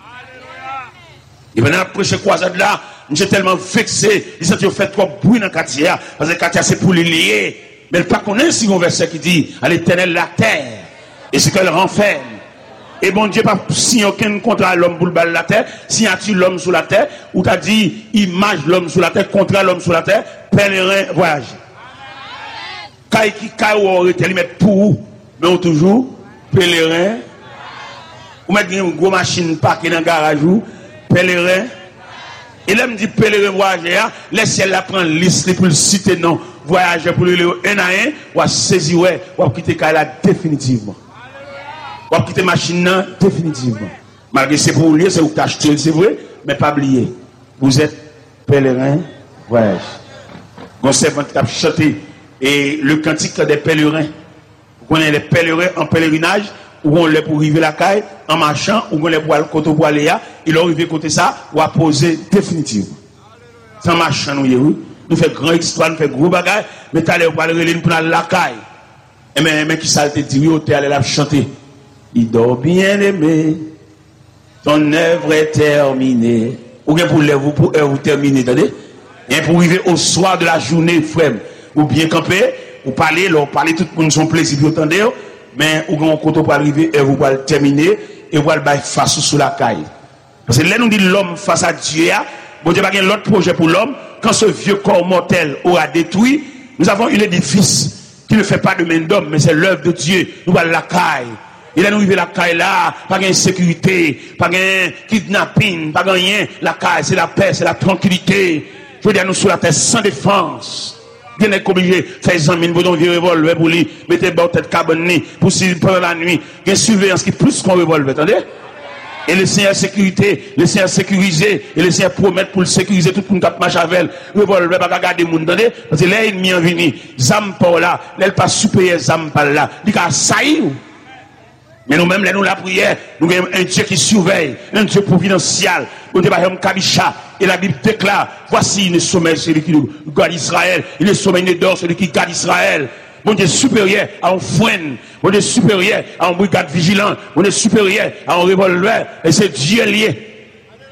Et pendant la prochaine croisade là, j'ai tellement vexé, il s'est fait trop bruit dans le quartier, parce que le quartier c'est pour les lier. Mais le pas connaît si un verset qui dit à l'éternel la terre et ce qu'elle renferme. Et bon Dieu pas signé aucun contrat à l'homme pour le bal la terre, signature l'homme sur la terre, ou t'as dit image l'homme sur la terre, contrat l'homme sur la terre, pèlerin voyage. Kai qui kai ou aurait été mettre pour mais on toujours pèlerin. Ou mettre une grosse machine parquée dans le garage ou pèlerin. Et là me dit pèlerin voyageur, laisse elle la prendre liste pour le citer non. Voyager pour le un à un, ou à saisir, ouais, ou à quitter Kaila définitivement. Ou à quitter machine définitivement. Malgré c'est pour lier, c'est vous t'acheter, c'est vrai, mais pas oublier. Vous êtes pèlerin, voyage. Vous savez, quand vous chanté et le cantique des pèlerins. Vous connaissez les pèlerins en pèlerinage, où on les pour arriver la caille, en marchant, où on les pour aller côté pour aller là, ils ont arrivé côté ça, ou à poser définitivement. Sans marchant, nous y oui. Nous faisons grande histoire, nous faisons gros bagages, mais tu allais pas le pour la caille. Et mais, mais qui ça te dit, oui, tu allais la chanter. Il dort bien aimé, ton œuvre est terminée. Ou bien pour vous, pour vous terminer, attendez? Et pour arriver au soir de la journée, frère, ou bien camper, ou parler, leur parler, tout le monde son plaisir, vous entendez? Mais ou bien quand on peut arriver, et vous allez terminer, et vous allez face sous la caille. Parce que là, nous dit l'homme face à Dieu, bon Dieu, il y a l'autre projet pour l'homme. Quand ce vieux corps mortel aura détruit, nous avons un édifice qui ne fait pas de main d'homme, mais c'est l'œuvre de Dieu. Nous allons la caille. Il a nous arrivé la caille là, pas de sécurité, pas de kidnapping, pas de rien. La caille, c'est la paix, c'est la tranquillité. Je veux dire, nous sur la terre sans défense. Vous n'êtes pas obligé de faire des amis, vous donnez un vieux revolver pour lui, mettez votre tête cabane pour s'il pendant la nuit. Il y a une surveillance qui est plus qu'un revolver, attendez? Et le Seigneur sécurité, le Seigneur sécurisé, et le Seigneur promet pour le sécuriser tout le monde qui marche avec elle. Revolver, pas garder le monde, attendez? Parce que là, il m'y en venu. Zam pas là, là, il pas supérieur Zam pas là. Il a sailli. Mais nous-mêmes, là, nous la prière, nous avons un Dieu qui surveille, un Dieu providentiel. Nous avons un Kabisha. Et la Bible déclare, voici le sommeil, celui qui garde Israël. Il est sommeil ne dort, celui qui garde Israël. Mon Dieu supérieur à un frein, mon Dieu supérieur à un brigade vigilant, mon Dieu supérieur à un revolver, et c'est Dieu lié.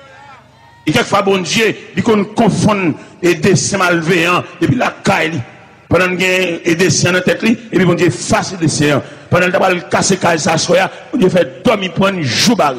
Et quelquefois, bon Dieu, il confond et dessin malveillant, et puis la caille, pendant qu'il y a des dessin dans la tête, et puis bon Dieu face des dessin. Pendant qu'il a cassé caille, ça soya, bon Dieu fait dormir pour un jour baril.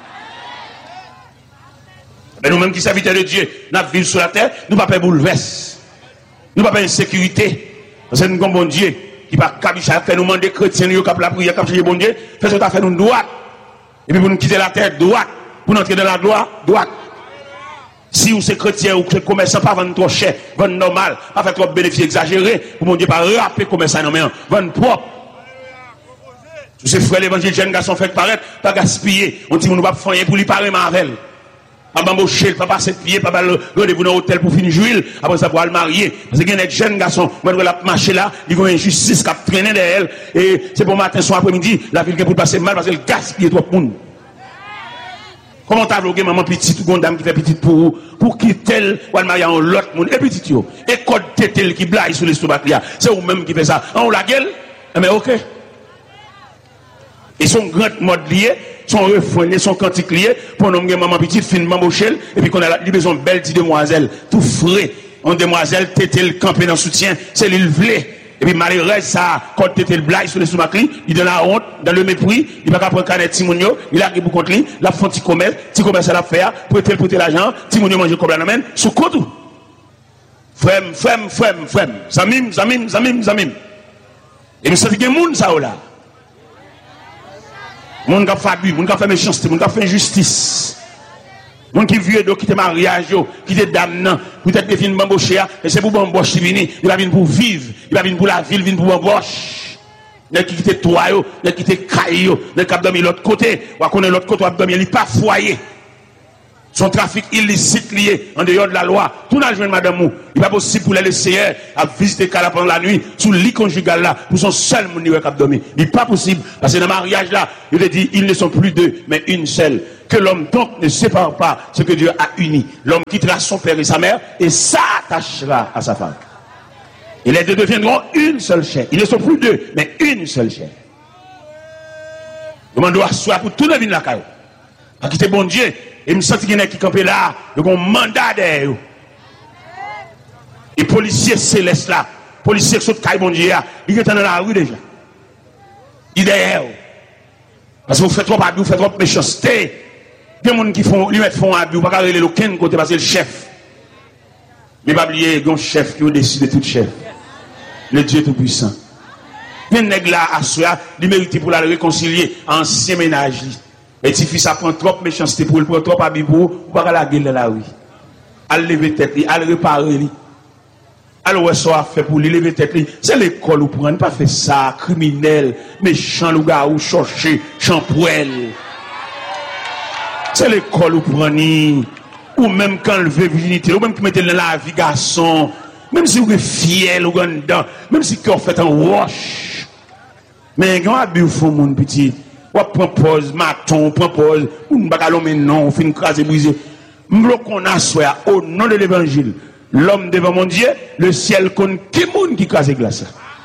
Mais nous-mêmes qui serviteurs de Dieu, nous vivons sur la terre, nous ne pouvons pas bouleverser. Nous ne pouvons pas insécurité. Parce que nous avons bon Dieu qui va fait nous demander chrétiens, qui la prière, qui chercher bon Dieu, fait ce que fait nous droite. Et puis pour nous quitter la terre droite, pour nous entrer dans la gloire droite. Si vous êtes chrétien ou que commerçant, pas vendre trop cher, vendre normal, pas faire trop de bénéfices exagérés, pour mon Dieu, pas rappeler commerçant, non mais vendre propre. Tous ces frères l'évangile, jeunes garçons fait paraître, pas gaspiller. On dit, on ne va pas faire pour lui parler Marvel. Pas m'embaucher, pas passer de pied, pas rendez-vous dans l'hôtel pour finir jouer, après ça pour le marier. Parce qu'il y a des jeunes garçons, moi je la marcher là, ils ont une injustice qui a traîné derrière elle, et c'est pour matin, soir, après-midi, la ville qui pour passer mal parce qu'elle gaspille trop de monde. Comment t'as bloqué maman petite ou une dame qui fait petite pour pour qui tel ou le marier en l'autre monde, et petit yo, et code tétel qui blague sur l'estomac là, c'est vous-même qui fait ça. On la gueule, mais ok. Ils sont grands modes liés, sont refroidis, sont quantiques liés, pour nous maman petite, fin m'embaucher, et puis qu'on a besoin de belle petite demoiselle, tout frais, en demoiselle, tétel, campé dans soutien, c'est l'île vlé. Et puis malheureusement, ça, quand tétel blague sur les sous-macris, il donne la honte, dans le mépris, il va pas prendre canet Timonio, il a pour contre lui, la font petit commerce, petit commerce à la faire, prêter prêter l'argent, Timonio mange comme la main, sous compte. Frem, frem, frem, frem, zamim, zamim, zamim, zamim. Et nous savons qu'il y a des gens, ça, là. Moun qui a fait abus, moun qui a fait méchanceté, moun qui a fait injustice. Moun qui vieux qui te mariage, qui te damnant, peut-être que vient m'embaucher, et c'est pour m'embaucher qui vient, il va venir pour vivre, il va venir pour la ville, il vient pour m'embaucher. Il qui quitte toi, il qui quitte caillou, il qui a dormi l'autre côté, ou à connaître l'autre côté, ou à dormir, il pas foyer. Son trafic illicite lié en dehors de la loi. Tout n'a joué madame Mou. Il n'est pas possible pour les laisser à visiter Kala pendant la nuit, sous le lit conjugal là, pour son seul moun qui a dormi. Il n'est pas possible. Parce que dans le mariage là, il a dit, ils ne sont plus deux, mais une seule. Que l'homme donc ne sépare pas ce que Dieu a uni. L'homme quittera son père et sa mère et s'attachera à sa femme. Et les deux deviendront une seule chair. Ils ne sont plus deux, mais une seule chair. Je dois asseoir pour tout le monde la caille. Parce que c'est bon Dieu. Et je me sens qu'il y en a qui campent là. Ils ont un mandat derrière. Et policiers célestes là. Policiers qui sont caille bon Dieu. Ils sont dans la rue déjà. Ils sont derrière. Parce que vous faites trop abus, vous faites trop méchanceté. Il y a des gens qui font, ils mettent font abus, pas aller aucun côté parce que le chef. Mais pas oublier, il y a un chef qui est au-dessus de tout chef. Le Dieu Tout-Puissant. Il y a un nègre là à soi, il mérite pour la réconcilier, ancien ménage. Et si fils ça prend trop méchanceté pour le prendre trop abus pour, ou pas la gueule là, oui. Elle lever tête, elle réparer. Alors, ouais, ça a fait pour lui lever tête. C'est l'école où prendre, pas fait ça, criminel, méchant, le gars ou chercher, champouel. C'est l'école où prendre, ou même quand le veut virginité, ou même qui mettez dans la vie garçon, même si vous êtes fier, ou dedans, même si vous faites un wash. Mais quand vous faites mon petit, vous prenez maton, vous prenez ou ne pas mais non, vous faites une crase brisée. Nous qu'on a soit au nom de l'évangile. L'homme devant mon Dieu, le ciel connaît qui monde qui crase glace.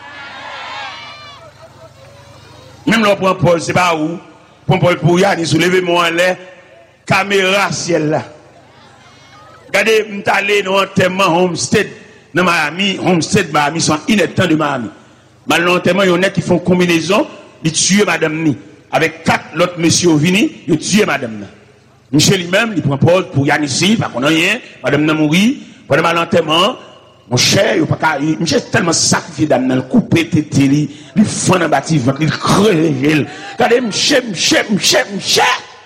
Même l'on prend Paul, c'est pas où. Prend Paul pour y aller, soulevez-moi en l'air, caméra ciel là. Regardez, je suis allé dans l'enterrement Homestead, dans Miami, Homestead, Miami, sont ineptants de Miami. Maintenant, l'enterrement, il y en a qui font combinaison, ils tuent madame Ni. Avec quatre autres messieurs venus, ils tuent madame Ni. Michel lui-même, il prend Paul pour y aller ici, pas qu'on a rien, madame Ni mourit. Pendant l'enterrement, mon cher, il pas Michel tellement sacrifié dans le coupé tété, il fond dans bâtiment, il crée. Regardez, Michel, Michel, Michel, Michel.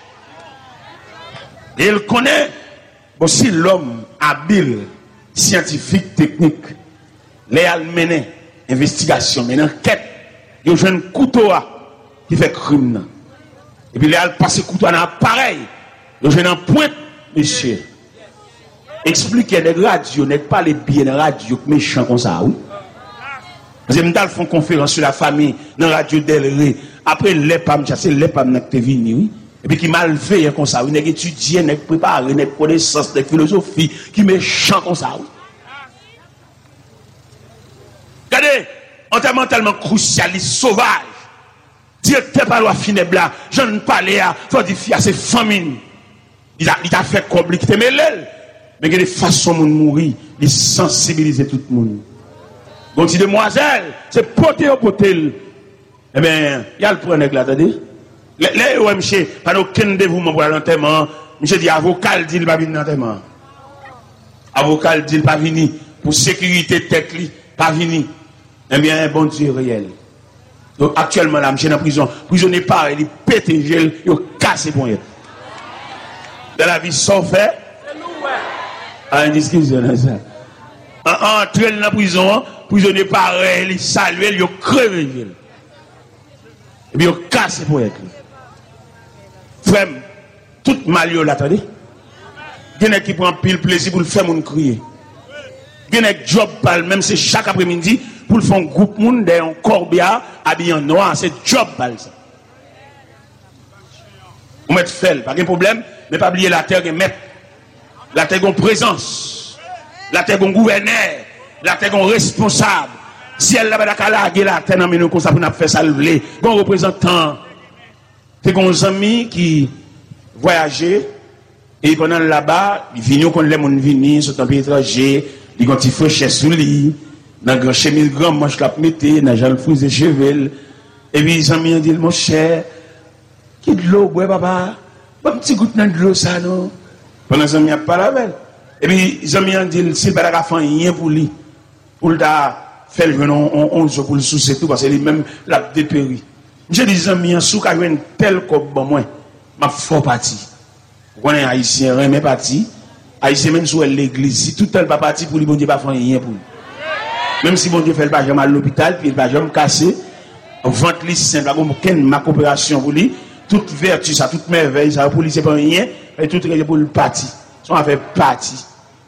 Et il connaît aussi l'homme habile, scientifique, technique. Les mener investigation, mais enquête, il y a un couteau qui fait crime. Et puis, il a passé couteau dans l'appareil. Il y a un point, monsieur. Expliquez les radios, n'est pas les bien de radio méchants comme ça, oui. Parce que nous avons fait une conférence sur la famille dans la radio Delray. Après, les pam, c'est les pam qui sont venus, oui. Et puis qui mal fait comme ça, oui. N'est étudié, n'est préparé, n'est connaissance, n'est philosophie, qui méchant comme ça, oui. Regardez, on est mentalement crucialiste, sauvage. Directeur par loi funèbre là, je ne parle à, faut dire, à ses familles. Il a, il a fait comme lui qui te mêle. Mais il y a des façons de mourir, de sensibiliser tout le monde. Donc, si demoiselle, c'est poté au potel. Eh bien, il y a le point de là, attendez. Les O M C, pas aucun dévouement pour l'enterrement. Monsieur dit, avocat dit, il va venir l'enterrement. Avocat dit, il va venir. Pour sécurité tête, il va venir. Eh bien, bon Dieu réel. Donc, actuellement, là, monsieur dans la prison. Prisonnier pas, il pète un gel, il casse pour rien. Dans la vie, sans fait. Ah, une discussion, ça. Entrer dans la prison, prisonnier pareil, il salue, il crève. Et puis, il casse pour être. Frère, tout mal, il attendez. Il y en a qui prend pile plaisir pour le faire mon crier. Il y en a qui job pal, même c'est chaque après-midi, pour le faire un groupe monde d'un corbia habillé en noir, c'est job pal ça. On met fait, pas de problème, mais pas oublier la terre et mettre. La terre est présence. La terre est gouverneur. La terre est responsable. Si elle n'a pas la terre, on nous comme ça pour nous faire ça lever. Un représentant, c'est un ami qui voyageait et pendant là-bas, il vient quand les gens viennent sur un pays étranger, il ont un petit fraîcheur sous lui, dans un grand chemise grand manche la mettait, dans un fouille de cheveux. Et puis les amis ont dit mon cher, qui de l'eau, ouais papa, un petit goutte de l'eau ça non. Pendant que les amis n'ont pas la belle. Et puis, les amis ont dit, s'il n'y a pas rien pour lui, pour le faire le onze jours pour le soucier tout, parce que lui-même l'a dépéri. Je dis, les amis, sous qu'il y a un tel comme moi, ma fort parti. Vous connaissez Haïtien, mais parti. Haïtien, même sur l'église, si tout tel pas parti pour lui, bon Dieu, pas faire rien pour lui. Même si bon Dieu fait le pajama à l'hôpital, puis le pajama cassé, ventre lui simple, ma coopération pour lui, toute vertu, ça, toute merveille, ça, pour lui, c'est pas rien. et tout est pour le parti. Son affaire parti.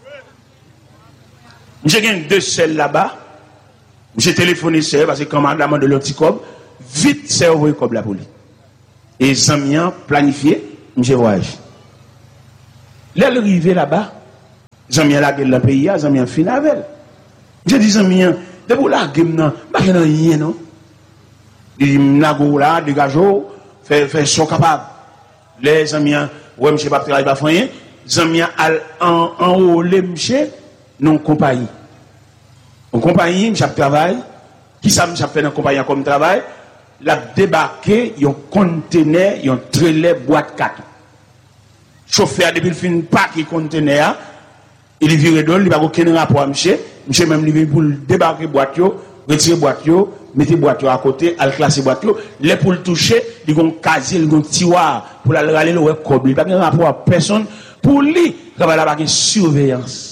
J'ai gagné deux selles là-bas. J'ai téléphoné c'est parce que quand madame de l'anticob, vite c'est envoyé comme la police. Et Zamien planifié, j'ai voyagé. Là, arrivé là-bas, Zamien la gueule dans le pays, Zamien fin avec elle. J'ai dit Zamien, de pour la gueule, non, pas qu'il n'y a rien, non. Il m'a dit, là, dégageau, fait, fait, sont capables. Les Zamiens, ouais, monsieur, pas travailler, pas faire Zamien, en, en haut, les monsieur, non, compagnie. En compagnie, monsieur, travail. Qui ça, monsieur, fait dans compagnie comme travail? La débarqué, un conteneur, un trailer boîte quatre. Chauffeur, depuis le fin pas qui conteneur, il vire d'ol, il va aucun rapport à monsieur. Monsieur même livré pour débarquer boîte, retirer boîte, mettre boîte à côté, al classer boîte, les pour le toucher, il y a un casier, il y a un tiroir pour la râler le web cob. Il n'y a pas rapport à personne. Pour lui, il va avoir une surveillance.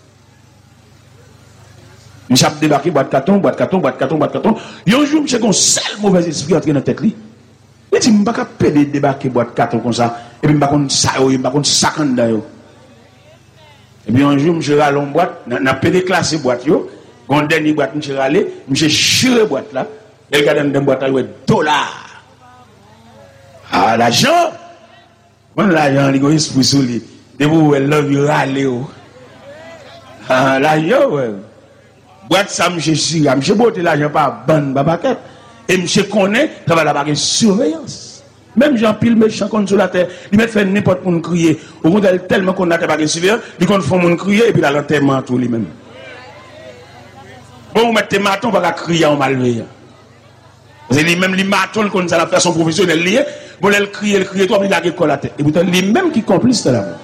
Monsieur a débarqué boîte carton, boîte carton, boîte carton, boîte carton. Il y a un jour, monsieur a un seul mauvais esprit entré dans la tête. Il dit, je ne peux pas débarquer boîte carton comme ça. Et puis, je ne peux pas sac en dedans. Et puis, un jour, monsieur a allé en boîte, n'a pas déclassé boîte. Quand on dernier boîte, monsieur a allé, monsieur a chiré boîte là. Et il a dans la boîte là, il y a dollars. Ah, l'argent. Quand l'argent, il y a un esprit sur lui. De vous, elle love you, allez. Ah, l'argent, ouais. Boîte ça, monsieur Sira, monsieur Bote l'argent pas bonne babaquette. Et monsieur connaît, ça va la surveillance. Même Jean Pile méchant contre sur la terre, il met fait n'importe quoi crier. Au contraire, tellement qu'on a pas de surveillance, il compte faire mon crier et puis la l'enterrement tout lui-même. Bon, vous mettez maton, on va crier en malveillant. Parce que lui-même, les matons, comme ça, la façon professionnelle liée, bon, elle crie, elle crie, toi, il a l'école la tête. Et pourtant, lui-même qui complice de là.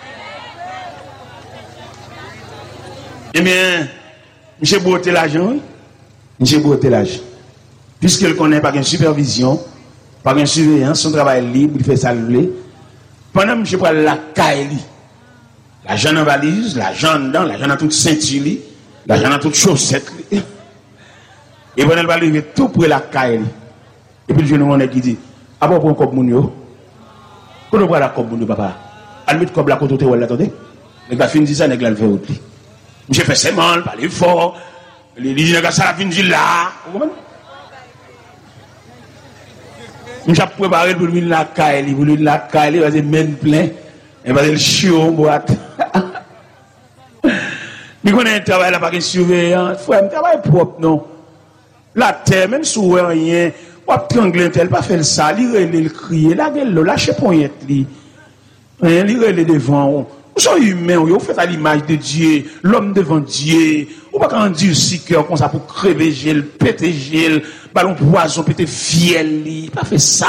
Eh bien, monsieur Bote l'argent, monsieur Bote l'argent. Puisqu'il connaît pas une supervision, pas une surveillance, son travail libre, il fait ça le pendant que monsieur prend la caille, l'argent en valise, l'argent dedans, l'argent dans toute ceinture, l'argent dans toute chaussette. Et pendant qu'il va arriver tout pour la caille. Et puis le jeune homme qui dit, ah bon, pour un cop mounio, pour nous voir la cop mounio, papa, à lui, comme la côte, vous l'attendez. Le gars finit ça, il a le fait autre. Monsieur fait ses mains, il parle fort. Il dit, ça la fin de là. Vous comprenez? Monsieur a préparé pour lui la caille, pour lui la caille, il va se mettre plein. Il va se chier en boîte. Il connaît un travail là, pas de surveillance. Il faut un travail propre, non. La terre, même si vous rien, vous avez trangler tel, pas faire ça, il relève le crier, la gueule, lâchez poignette, il relève devant. Vous soyez humain, vous faites à l'image de Dieu, l'homme devant Dieu. Vous ne pouvez pas dire si cœur comme ça pour crever gel, péter gel, ballon poison, péter fiel. Pas fait ça.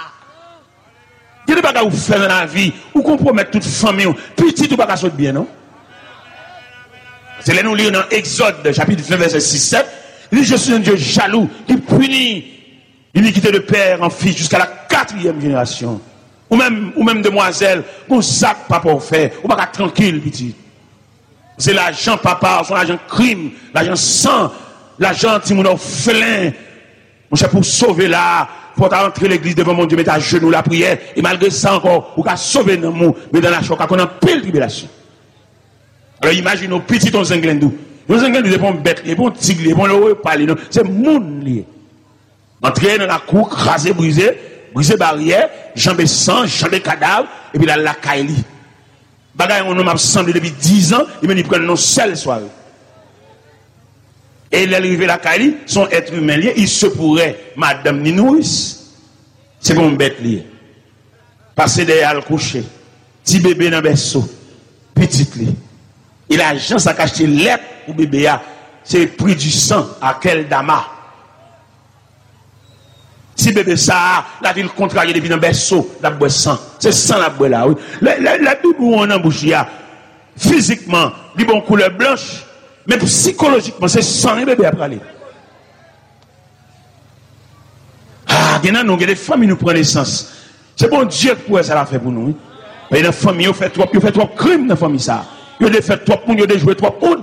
Il y a des choses que vous faites dans la vie, vous compromettez toute famille. Petit, vous ne pouvez pas sauter bien, non? C'est là nous lisons dans Exode, chapitre vingt, verset six sept. Il dit, je suis un Dieu jaloux qui punit l'iniquité de père en fils jusqu'à la quatrième génération. Ou même, ou même demoiselle, qu'on sac pas pour faire, ou pas tranquille, petit. C'est l'argent papa, son l'argent crime, l'argent sang, l'argent timoun orphelin. Mon cher, pour sauver là, pour rentrer l'église devant mon Dieu, mettre à genoux la prière, et malgré ça encore, pour qu'à sauver dans mon, mais dans la choc, qu'on a pile tribulation. Alors imagine nos petits ton zinglendou. Nos zinglendou, c'est bon bête, c'est bon tigre, c'est bon le parler, c'est moun lié. Entrer dans la cour, craser, briser, briser barrière, jambes sang, jambes cadavre, et puis là, la caille. Bagay, on m'a semblé depuis dix ans, il me prend nos seules soirées. Et il est arrivé à la caille, son être humain lié, il se pourrait, madame Ninouis, c'est bon bête lié. Passer derrière le coucher, petit bébé dans le berceau, petit lié. Et l'argent, ça cache l'être pour bébé, c'est le prix du sang à quel dama. Si bébé ça, la ville contrariée depuis dans le berceau, la boue sang. C'est sang la boue là, oui. La, la, la Bible où on embouche, physiquement, il bon couleur blanche, mais psychologiquement, c'est sang et bébé après aller. Ah, il y a des familles qui nous prennent naissance. C'est bon Dieu pour ça l'a fait pour nous. Oui. Mais dans la famille, il fait trop, il fait trop crime dans la famille ça. Il a fait trop pour, il a joué trop pour.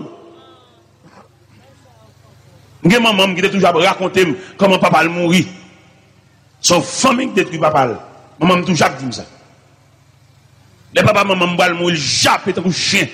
Il y a maman qui a toujours raconté comment papa a mouru. Son famille détruit papa. Maman m'a toujours dit ça. Les papa, maman, m'bal mourir, jappe, et un chien.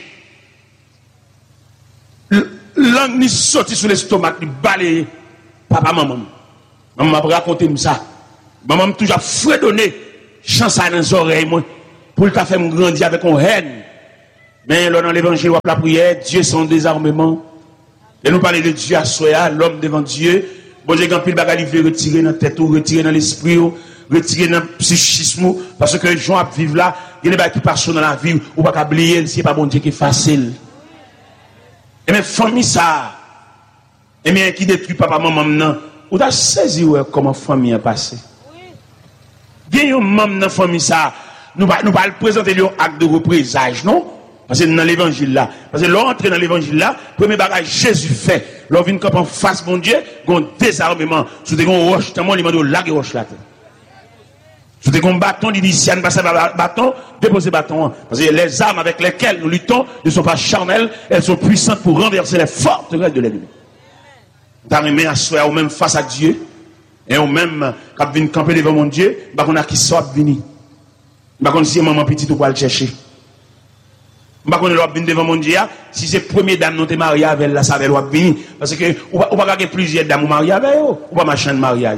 Langue ni sorti sur l'estomac, ni balayé. Papa, maman. Maman m'a raconté ça. Maman m'a toujours fredonné, chance dans les oreilles, moi, pour le faire grandir avec une haine. Mais là, dans l'évangile, la prière, Dieu son désarmement. Et nous parler de Dieu à soi, l'homme devant Dieu. Bon Dieu, quand il va retirer dans la tête, ou retirer dans l'esprit, ou retirer dans le psychisme, parce que les gens vivent là, il y a des gens qui passent dans la vie, ou pas oublier, c'est pas bon Dieu qui est facile. Et mes famille ça, et bien qui détruit papa, maman, non, ou t'as saisi comment famille a passé. Il y a un membre dans la famille ça, nous ne pouvons pas présenter un acte de représage, non? Parce que dans l'évangile là, parce que l'entrée dans l'évangile là, premier bagage Jésus fait, l'on vient en face mon Dieu, un désarmement, sous des gros roches, tellement il m'a dit la roche là. Sous des gros bâtons, il dit si on passe bâton, déposer bâton. Parce que les armes avec lesquelles nous luttons ne sont pas charnelles, elles sont puissantes pour renverser les forteresses de l'ennemi. D'arriver à soi, ou même face à Dieu, et ou même quand vient camper devant mon Dieu, bah on a qui sort venir. Bah on si maman petite ou pas le chercher. Bah on est venir devant mon Dieu, si c'est première dame non t'es marié avec elle, là ça va venir parce que ou pas gagner plusieurs dames mariées avec eux, ou pas machin de mariage.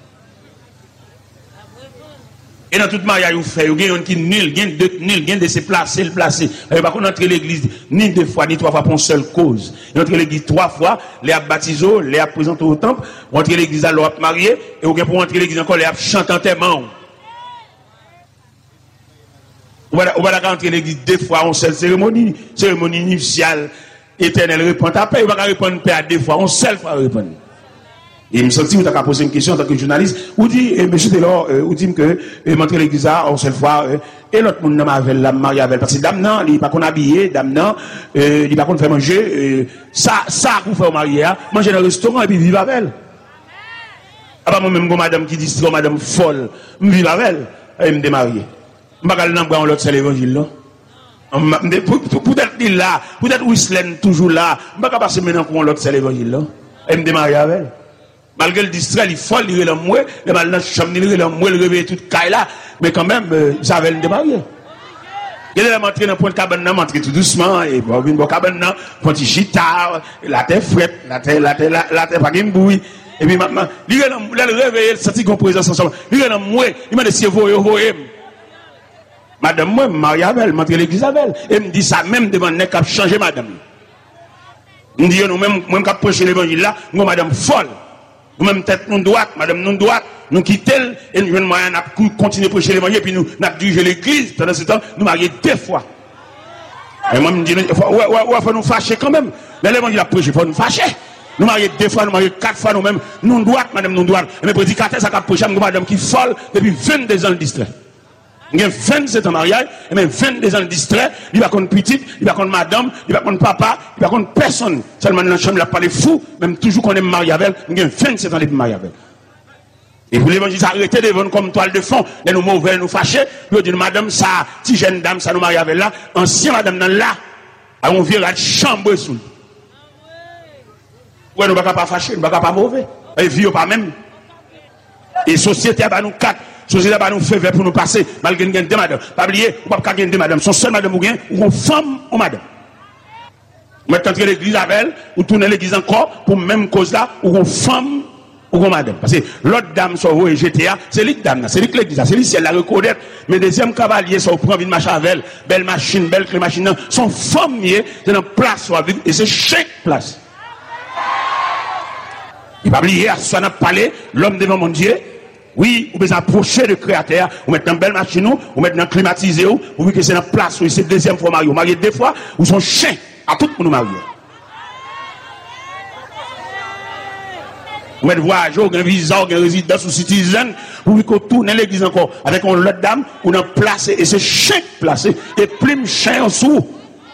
Et dans tout mariage vous fait, il y a un qui nul, il y a deux nul, il y a de se placer, le placer. Et pas qu'on entre l'église ni deux fois ni trois fois pour une seule cause. Il entre l'église trois fois, les a baptisé, les a présenté au temple, entre l'église à l'autre marié et ou pour entrer l'église encore les a chanté en témoin. On va rentrer l'église deux fois en seule cérémonie, cérémonie initiale, éternelle répond à paix, on va répondre paix à deux fois, en seule fois répondre. Et il me semble que vous avez posé une question en tant que journaliste, vous dites, eh, monsieur Taylor, euh, vous dites que, eh, m'entrer l'église en seule fois, euh, et l'autre monde n'a pas la mariée avec, parce que dame non, il n'est pas qu'on habillé, dame non, euh, il n'est pas qu'on fait manger, euh, ça, ça, vous faites marier, hein, manger dans le restaurant et puis vivre avec elle. Ah bah, moi-même, madame qui dit, c'est madame folle, je vis avec elle, et me démarier. Je ne vais pas aller dans l'autre, c'est l'évangile, là. Peut-être là, peut-être Whistler toujours là, je ne vais pas passer maintenant pour l'autre, c'est l'évangile, là, et me démarier avec elle. Malgré le distrait, il faut il est moué, le mal dans chambre, il est moué, le réveil toute caille là, mais quand même, ça avait le démarrer. Il est rentré dans le point de cabane, il rentré tout doucement, et bon, il est cabane, point de chita, la terre frette, la terre, la terre, la terre, pas de bouille. Et puis maintenant, il est le réveil, il senti qu'on présence ensemble. Il est moué, il m'a dit, si vous voyez, madame, moi, Marie-Abel, montre l'église Abel. Et il me dit ça même devant le cap changer madame. Il me dit, nous, même, même cap prêcher l'évangile là, nous, madame folle. Nous-mêmes, tête nous droite, madame nous droite, nous quittons, et nous venons à continuer à prêcher l'évangile, puis nous, nous dirigeons l'église. Pendant ce temps, nous marions deux fois. Et moi, je me dis, il faut, ouais, ouais, ouais, faut nous fâcher quand même. Mais l'évangile a prêché, il faut nous fâcher. Nous marions deux fois, nous marions quatre fois nous-mêmes, nous droite, madame nous droite. Et mes prédicateurs, ça a prêché, madame qui folle depuis vingt-deux ans de distrait. Il y a vingt-sept ans de mariage, et même vingt-deux ans de distrait, il va contre petite, il va contre madame, il va contre papa, il va contre personne. Seulement dans la chambre, il n'a pas les fous, même toujours qu'on est marié avec elle, il y a vingt-sept ans de mariage avec elle. Et pour l'évangile, arrêtez de vendre comme toile de fond, et nous mauvais, nous fâcher, puis on dit, madame, ça, si jeune dame, ça nous marie avec là, ancien madame dans là, on vient à la chambre sous. Ouais, nous ne pouvons pas fâcher, nous ne pouvons pas mauvais, et vie pas même. Et société, bah, nous quatre. Société va nous faire pour nous passer, malgré qu'il y ait deux madames. Pas oublier, ou pas gagner deux madames. Son seul madame ou bien, ou une femme ou madame. Maintenant, entrer l'église avec elle, ou tourner l'église encore, pour même cause là, ou une femme ou une madame. Parce que l'autre dame, sur vous et G T A, c'est l'autre dame, c'est l'autre l'église, c'est l'autre, elle la reconnaître. Mais deuxième cavalier, ça, prend une machine avec elle, belle machine, belle clé machine, son femme, c'est dans place, et c'est chaque place. Il va oublier, à soi, n'a parlé, l'homme devant mon Dieu. Oui, vous pouvez approcher le créateur, vous mettez dans une belle machine, vous mettez dans climatisé, vous voyez que c'est dans place, c'est la deuxième fois marié. Vous mariez deux fois, vous sont chiens à tout le monde marié. Vous mettez voyageur, un visa, un résidence ou citizen, vous voyez qu'on tourne l'église encore avec une autre dame, ou dans place, et c'est chien placé, et plume chien en dessous.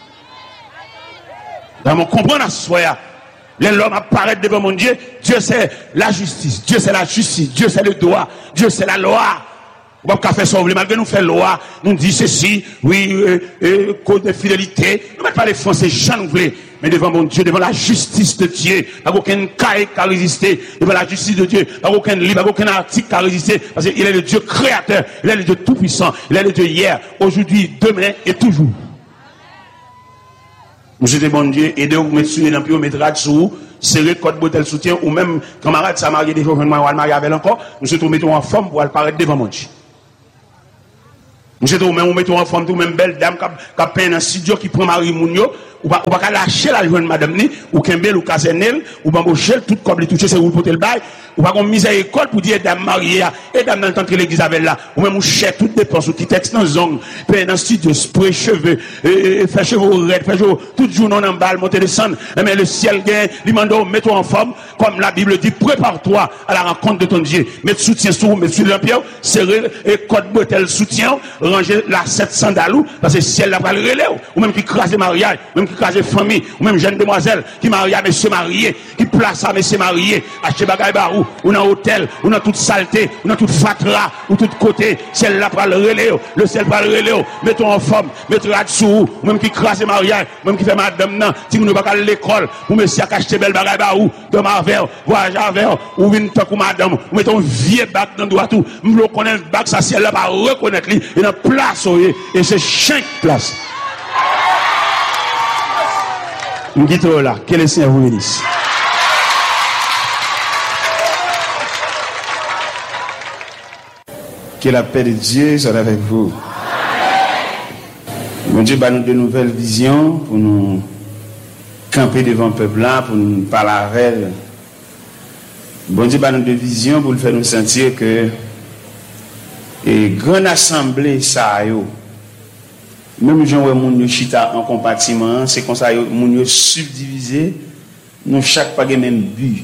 Dans mon comprendre à soi. L'homme apparaît devant mon Dieu, Dieu c'est la justice, Dieu c'est la justice, Dieu c'est le droit, Dieu c'est la loi. On va pas faire ça, malgré nous faire loi, nous dit ceci, oui, euh, euh, code de fidélité. Nous ne mettons pas les Français, j'en voulais. Mais devant mon Dieu, devant la justice de Dieu, pas aucun cahier qui a résisté. Devant la justice de Dieu, pas aucun livre, pas aucun article qui a résisté. Parce qu'il est le Dieu créateur, il est le Dieu tout-puissant, il est le Dieu hier, aujourd'hui, demain et toujours. Monsieur de bon Dieu, aidez-vous, mettre sur les pieds, mettre sous, serrer code bouteille soutien, ou même, camarade, ça marié des jours, je vais marier avec encore, nous sommes mettons en forme pour apparaître devant mon Dieu. Monsieur tout même, on met en forme, tout même belle dame qui a peint dans studio, qui prend Marie Mounio, ou pas, ou pas lâcher la jeune madame ni, ou Kembel, ou Kazenel, ou bambouchel, tout comme les toucher, c'est où pour le bail, ou pas qu'on mise à l'école pour dire dame mariée, et dame dans le temps que l'église avait là, ou même on cherche toutes dépenses, ou qui texte dans zone, peint dans studio, spray cheveux, faire cheveux raides, faire cheveux, tout jour non en balle, monter descendre, mais le ciel gagne, l'imando, mets-toi en forme, comme la Bible dit, prépare-toi à la rencontre de ton Dieu, mets soutien sur, mets sur l'empire, serrer, et code bretelle soutien, ranger la sept sandalou, parce que ciel la va le relais, ou même qui crase mariage, même qui crase famille, ou même jeune demoiselle, qui marie à monsieur marié, qui place à monsieur marié, acheter bagaille barou, ou dans hôtel, ou dans toute saleté, ou dans toute fatra, ou tout côté, ciel la va le relais, le ciel va le relais, mettons en forme, mettons à dessous, ou même qui crase mariage, même qui fait madame nan, si vous ne pas à l'école, ou monsieur a acheté belle bagaille barou, de marvel, voyage avec, ou une tant que madame, ou mettons vieux bac dans droit tout, nous connaissons le bac, ça ciel là va reconnaître lui, et dans place, et c'est chaque place. Nous quittons là, que le Seigneur vous bénisse. Que la paix de Dieu soit avec vous. Mon Dieu va nous de nouvelles visions pour nous camper devant le peuple là, pour nous parler avec elle. Bon Dieu va nous de visions pour nous faire nous sentir que et grande assemblée ça yo même gens où moun yo chita en compartiment c'est comme ça yo moun yo subdivisé nous chaque pas même but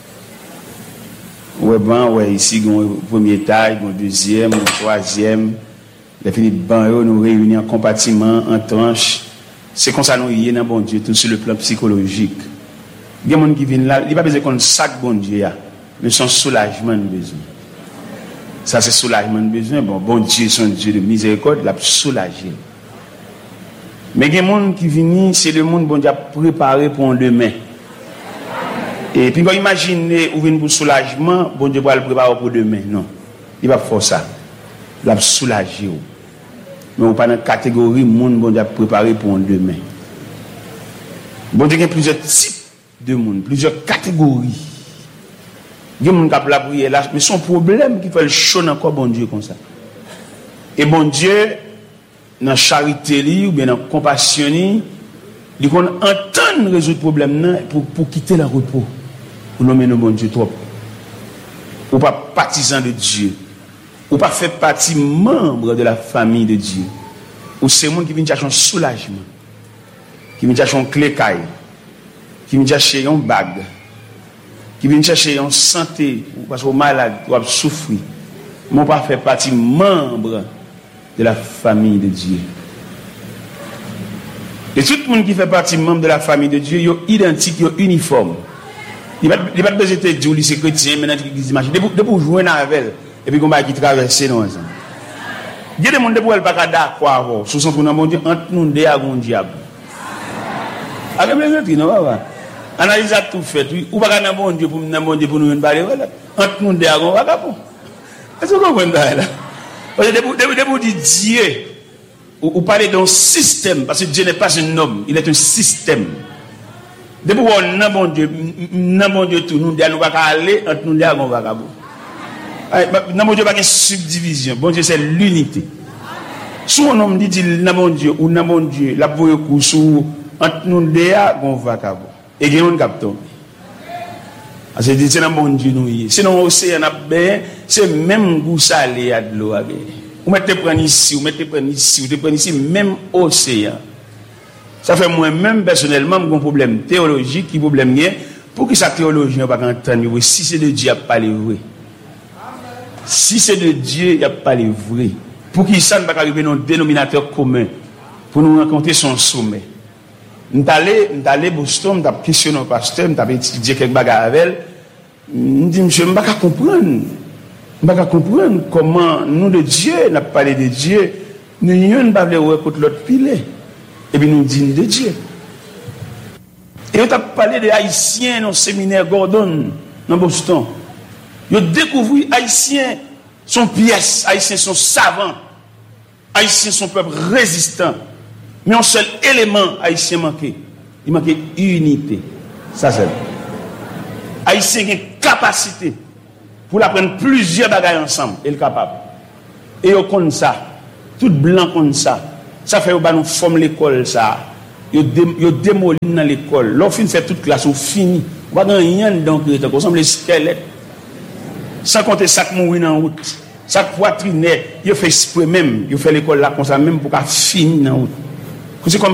ouais ban ouais ici gon premier étage gon deuxième gon troisième les fini ban yo nous réunir en compartiment en tranche c'est comme ça nous y est dans bon Dieu tout sur le plan psychologique il y a monde qui vient là il pas besoin qu'on sac bon Dieu là mais son soulagement nous besoin. Ça c'est soulagement de besoin. Bon, bon Dieu, son Dieu de miséricorde, il a soulagé. Mais il y a des gens qui viennent, c'est le monde bon Dieu a préparé pour un demain. Et puis quand imaginez ou vient pour soulagement, bon Dieu va le préparer pour demain. Non, il va faire ça. Il a soulagé. Mais on pas dans la catégorie monde bon Dieu a préparé pour un demain. Bon Dieu il y a plusieurs types de monde, plusieurs catégories. Il y a des gens qui ont prié là, mais son problème qui fait le chaud encore bon Dieu comme ça. Et bon Dieu, dans la charité ou bien dans la compassion, il entend résoudre le problème pour, pour quitter le repos. Pour nommer le bon Dieu trop. Ou pas partisan de Dieu. Ou pas fait partie membre de la famille de Dieu. Ou c'est monde qui vient chercher un soulagement. Qui vient chercher un clé caille. Qui vient chercher un bague. Qui vient chercher en santé, parce qu'on est malade, ou a souffrir, mais on pas fait partie membre de la famille de Dieu. Et tout le monde qui fait partie membre de la famille de Dieu, ils sont identiques, ils sont uniformes. Il n'y a pas besoin de dire que c'est chrétien, maintenant ils imaginent. Depuis jouer dans la ville, et puis qu'on va qui traverse dans les gens. Il y a des gens qui ne peuvent pas d'accord, sous son nom, entre nous et un diable. Avec les non, pas analyse a tout fait, oui. Ou pas qu'un bon Dieu pour nous, bon Dieu pour nous parler, voilà. Entre nous, des agons, vagabond. Est-ce que vous comprenez là? Parce que dès que vous dites Dieu, vous parlez d'un système, parce que Dieu n'est pas un homme, il est un système. Dès que vous dites bon Dieu, non bon Dieu tout, nous, nous ne pas aller, entre nous, des agons, vagabond. Non bon Dieu, pas une subdivision. Bon Dieu, c'est l'unité. Si un homme dit non bon Dieu, ou non bon Dieu, la voie coup sous, entre nous, des agons, vagabond. Et il y a un capteur. C'est dit, c'est un bon Dieu nous. Sinon, l'océan a bien, c'est même goût salé à de l'eau. Vous mettez prendre ici, vous mettez prendre ici, vous mettez prendre ici, même océan. Ça fait moi-même, personnellement, un problème théologique, qui problème est, pour que sa théologie n'a pas entendre, si c'est de Dieu, il n'y a pas les vrais. Si c'est de Dieu, il n'y a pas les vrais. Pour qu'il ça ne va pas arriver dans un dénominateur commun, pour nous rencontrer son sommet. Nous allons à Boston, nous avons questionné le pasteur, nous avons étudié quelques bagages avec elle. Nous dit, monsieur, je ne peux pas comprendre. Je ne comprendre comment nous de Dieu, n'a parlé de Dieu, nous ne pas contre l'autre pile. Et puis nous disons de Dieu. Et on a parlé des Haïtiens dans le séminaire Gordon, dans Boston. Ils ont découvert que les Haïtiens sont pièces, les Haïtiens sont savants, les Haïtiens sont peuple résistant. Mais un seul élément Haïtien manqué, il manquait unité. Ça c'est. Haïtien a une capacité pour apprendre plusieurs bagages ensemble, il est capable. Et ils connaissent ça, tout blanc comme ça. Ça fait que nous formons l'école ça. Ils démolissent dans l'école. Lorsqu'on fait toute classe, on finit. On va rien donc on semble les squelettes. Sans compter ça qui mourit en route. Ça poitrine, il fait exprès même, il fait l'école là comme ça même pour qu'à finir en route. C'est comme